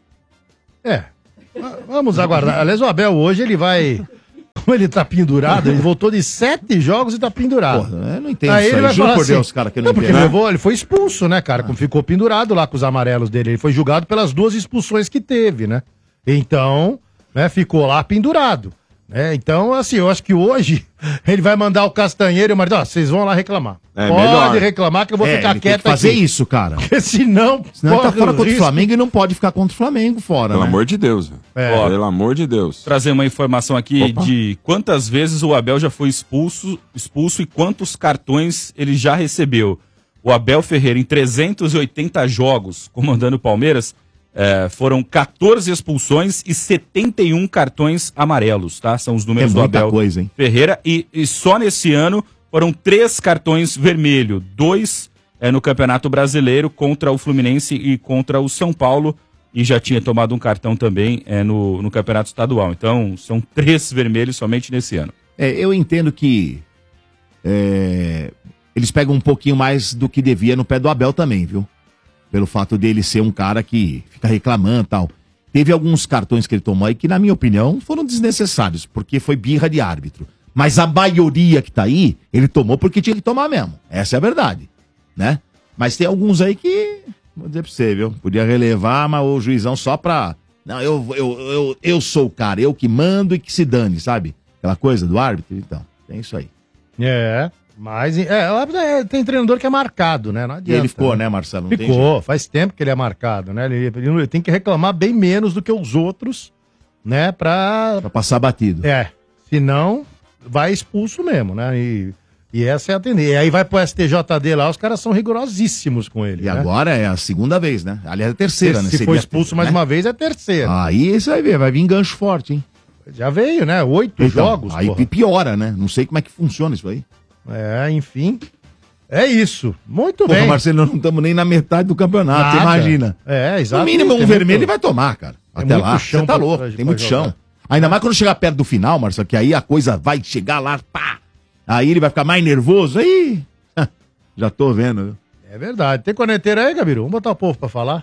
Speaker 6: Vamos aguardar. Aliás, o Abel hoje ele vai... Como ele tá pendurado, ele voltou de 7 jogos e tá pendurado.
Speaker 9: Porra, eu não entendo
Speaker 6: Aí
Speaker 9: isso
Speaker 6: ele
Speaker 9: aí.
Speaker 6: vai
Speaker 9: Juro
Speaker 6: falar
Speaker 9: por
Speaker 6: assim,
Speaker 9: Deus, cara, que eu não
Speaker 6: porque
Speaker 9: entendo.
Speaker 6: ele foi expulso, né, cara? Ficou pendurado lá com os amarelos dele. Ele foi julgado pelas 2 expulsões que teve, né? Então, né, ficou lá pendurado. Né? Então, assim, eu acho que hoje ele vai mandar o Castanheiro e o Martins, vocês vão lá reclamar. Pode
Speaker 8: melhor.
Speaker 6: reclamar que eu vou ficar
Speaker 9: ele tem
Speaker 6: quieto
Speaker 9: que fazer
Speaker 6: aqui.
Speaker 9: isso, cara.
Speaker 6: Porque senão
Speaker 9: Senão ele tá
Speaker 6: corre
Speaker 9: fora
Speaker 6: o
Speaker 9: contra o
Speaker 6: risco.
Speaker 9: Flamengo e não pode ficar contra o Flamengo fora,
Speaker 8: Pelo
Speaker 9: né?
Speaker 8: amor de Deus, velho. Pelo amor de Deus.
Speaker 7: Trazer uma informação aqui de quantas vezes o Abel já foi expulso e quantos cartões ele já recebeu. O Abel Ferreira, em 380 jogos comandando o Palmeiras, foram 14 expulsões e 71 cartões amarelos, tá? São os números do
Speaker 9: muita
Speaker 7: Abel
Speaker 9: coisa, hein?
Speaker 7: Ferreira. E só nesse ano foram 3 cartões vermelhos, 2 no Campeonato Brasileiro contra o Fluminense e contra o São Paulo. E já tinha tomado um cartão também no Campeonato Estadual. Então, são 3 vermelhos somente nesse ano.
Speaker 9: Eu entendo que eles pegam um pouquinho mais do que devia no pé do Abel também, viu? Pelo fato dele ser um cara que fica reclamando e tal. Teve alguns cartões que ele tomou aí que, na minha opinião, foram desnecessários, porque foi birra de árbitro. Mas a maioria que tá aí, ele tomou porque tinha que tomar mesmo. Essa é a verdade, né? Mas tem alguns aí que, vou dizer pra você, viu? Podia relevar, mas o juizão só pra... Não, eu sou o cara, eu que mando e que se dane, sabe? Aquela coisa do árbitro, então, tem isso aí.
Speaker 6: Mas tem treinador que é marcado, né? Não
Speaker 9: E
Speaker 6: adianta.
Speaker 9: ele ficou, né, Marcelo? Não tem
Speaker 6: Ficou,
Speaker 9: jeito.
Speaker 6: faz tempo que ele é marcado, né? Ele tem que reclamar bem menos do que os outros, né? Pra
Speaker 9: passar batido.
Speaker 6: Senão vai expulso mesmo, né? E essa é a tendência. E aí vai pro STJD lá, os caras são rigorosíssimos com ele.
Speaker 9: E agora é a segunda vez, né? Aliás, é a terceira, né?
Speaker 6: Se for expulso mais uma vez, é a terceira.
Speaker 9: Aí você vai ver, vai vir gancho forte, hein?
Speaker 6: Já veio, né? 8 jogos.
Speaker 9: Aí
Speaker 6: porra.
Speaker 9: piora, né? Não sei como é que funciona isso aí.
Speaker 6: Enfim. É isso. Muito
Speaker 9: Porra,
Speaker 6: bem.
Speaker 9: Marcelo, nós não estamos nem na metade do campeonato, você
Speaker 6: Nada.
Speaker 9: imagina.
Speaker 6: Exato.
Speaker 9: No mínimo, um
Speaker 6: Tem
Speaker 9: vermelho
Speaker 6: muito-
Speaker 9: ele vai tomar, cara.
Speaker 6: Tem
Speaker 9: Até
Speaker 6: muito
Speaker 9: lá,
Speaker 6: chão
Speaker 9: você tá
Speaker 6: pra-
Speaker 9: louco,
Speaker 6: pra-
Speaker 9: tem
Speaker 6: pra
Speaker 9: muito
Speaker 6: jogar.
Speaker 9: chão. Ainda mais quando chegar perto do final, Marcelo, que aí a coisa vai chegar lá, pá. Aí ele vai ficar mais nervoso, aí... Já tô vendo, viu?
Speaker 6: É verdade. Tem corneteiro aí, Gabiru? Vamos botar o povo pra falar.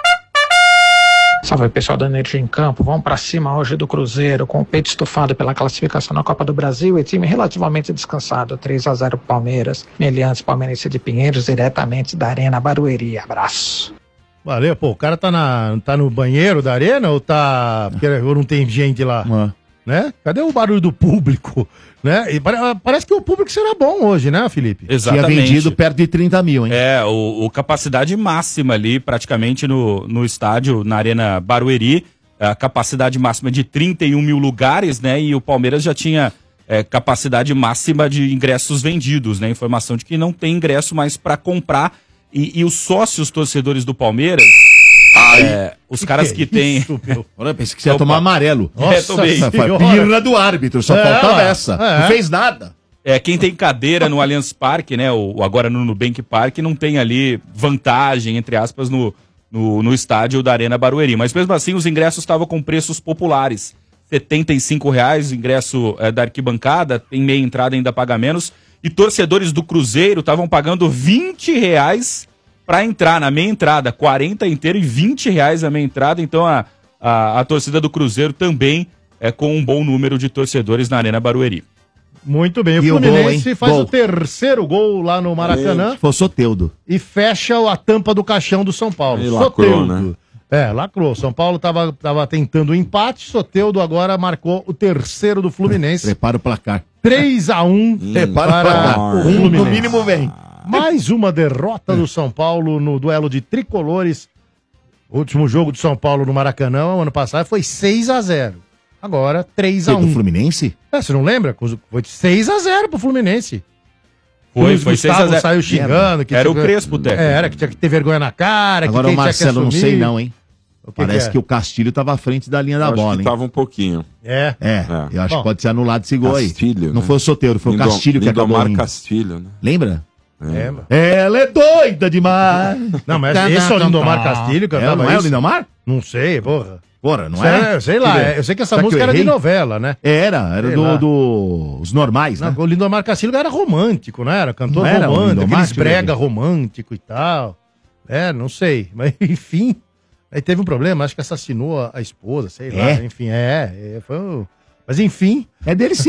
Speaker 13: Salve pessoal da Energia em Campo, vamos pra cima hoje do Cruzeiro com o peito estufado pela classificação na Copa do Brasil e time relativamente descansado, 3-0 Palmeiras, Meliantes Palmeirense de Pinheiros, diretamente da Arena Barueri. Abraço.
Speaker 6: Valeu, pô, o cara tá no banheiro da arena ou tá... ou não tem gente lá? Né? Cadê o barulho do público? Né? E parece que o público será bom hoje, né, Felipe?
Speaker 7: Exatamente.
Speaker 9: Tinha vendido perto de 30 mil, hein?
Speaker 7: O capacidade máxima ali, praticamente no estádio, na Arena Barueri, a capacidade máxima de 31 mil lugares, né? E o Palmeiras já tinha capacidade máxima de ingressos vendidos, né? Informação de que não tem ingresso mais para comprar. E os sócios torcedores do Palmeiras, os caras que têm...
Speaker 9: Olha, eu pensei que você ia tomar amarelo.
Speaker 7: Tomei.
Speaker 9: Foi pirra do árbitro, só faltava essa. Não fez nada.
Speaker 7: Quem tem cadeira no Allianz Parque, né, ou agora no Nubank Park, não tem ali vantagem, entre aspas, no estádio da Arena Barueri. Mas mesmo assim, os ingressos estavam com preços populares. R$75, o ingresso da arquibancada, tem meia entrada, ainda paga menos. E torcedores do Cruzeiro estavam pagando R$20 para entrar na meia entrada, 40 inteiro e R$20 a meia entrada. Então a torcida do Cruzeiro também é com um bom número de torcedores na Arena Barueri.
Speaker 6: Muito bem, o Fluminense faz o terceiro gol lá no Maracanã.
Speaker 9: Foi o Soteldo.
Speaker 6: E fecha a tampa do caixão do São Paulo.
Speaker 8: E lacrou, né?
Speaker 6: Lacrou. São Paulo tava tentando o empate, Soteldo agora marcou o terceiro do Fluminense.
Speaker 9: Prepara o placar.
Speaker 6: 3-1
Speaker 9: para o Fluminense. No mínimo vem.
Speaker 6: Mais uma derrota do São Paulo no duelo de tricolores. O último jogo do São Paulo no Maracanã, ano passado, foi 6-0. Agora, 3-1.
Speaker 9: Do Fluminense?
Speaker 6: Você não lembra? Foi 6-0 pro Fluminense.
Speaker 7: Foi 6-0.
Speaker 6: Saiu xingando.
Speaker 7: Era o Crespo, técnico.
Speaker 6: Era, que tinha que ter vergonha na cara.
Speaker 9: Agora o Marcelo, não sei não, hein? Parece
Speaker 6: que
Speaker 9: que o Castilho tava à frente da linha da bola, hein?
Speaker 8: Tava um pouquinho.
Speaker 9: Eu acho que pode ser anulado esse gol
Speaker 8: Castilho,
Speaker 9: aí. Não
Speaker 8: né?
Speaker 9: foi o Soteldo, foi o Castilho que acabou
Speaker 8: Lindomar
Speaker 9: indo.
Speaker 8: Castilho, né?
Speaker 9: Lembra?
Speaker 6: Mano.
Speaker 9: Ela é doida demais.
Speaker 6: Não, mas esse é o Lindomar Castilho que
Speaker 9: Não é o Lindomar?
Speaker 6: Não sei, porra.
Speaker 9: Porra, não é?
Speaker 6: Sei lá, eu sei que essa música era de novela, né?
Speaker 9: Era dos normais, né?
Speaker 6: O Lindomar Castilho era romântico, não era? Cantor romântico, aqueles brega romântico e tal. Não sei. Mas, enfim, aí teve um problema, acho que assassinou a esposa, sei lá. Enfim, foi. Mas, enfim.
Speaker 9: É dele sim.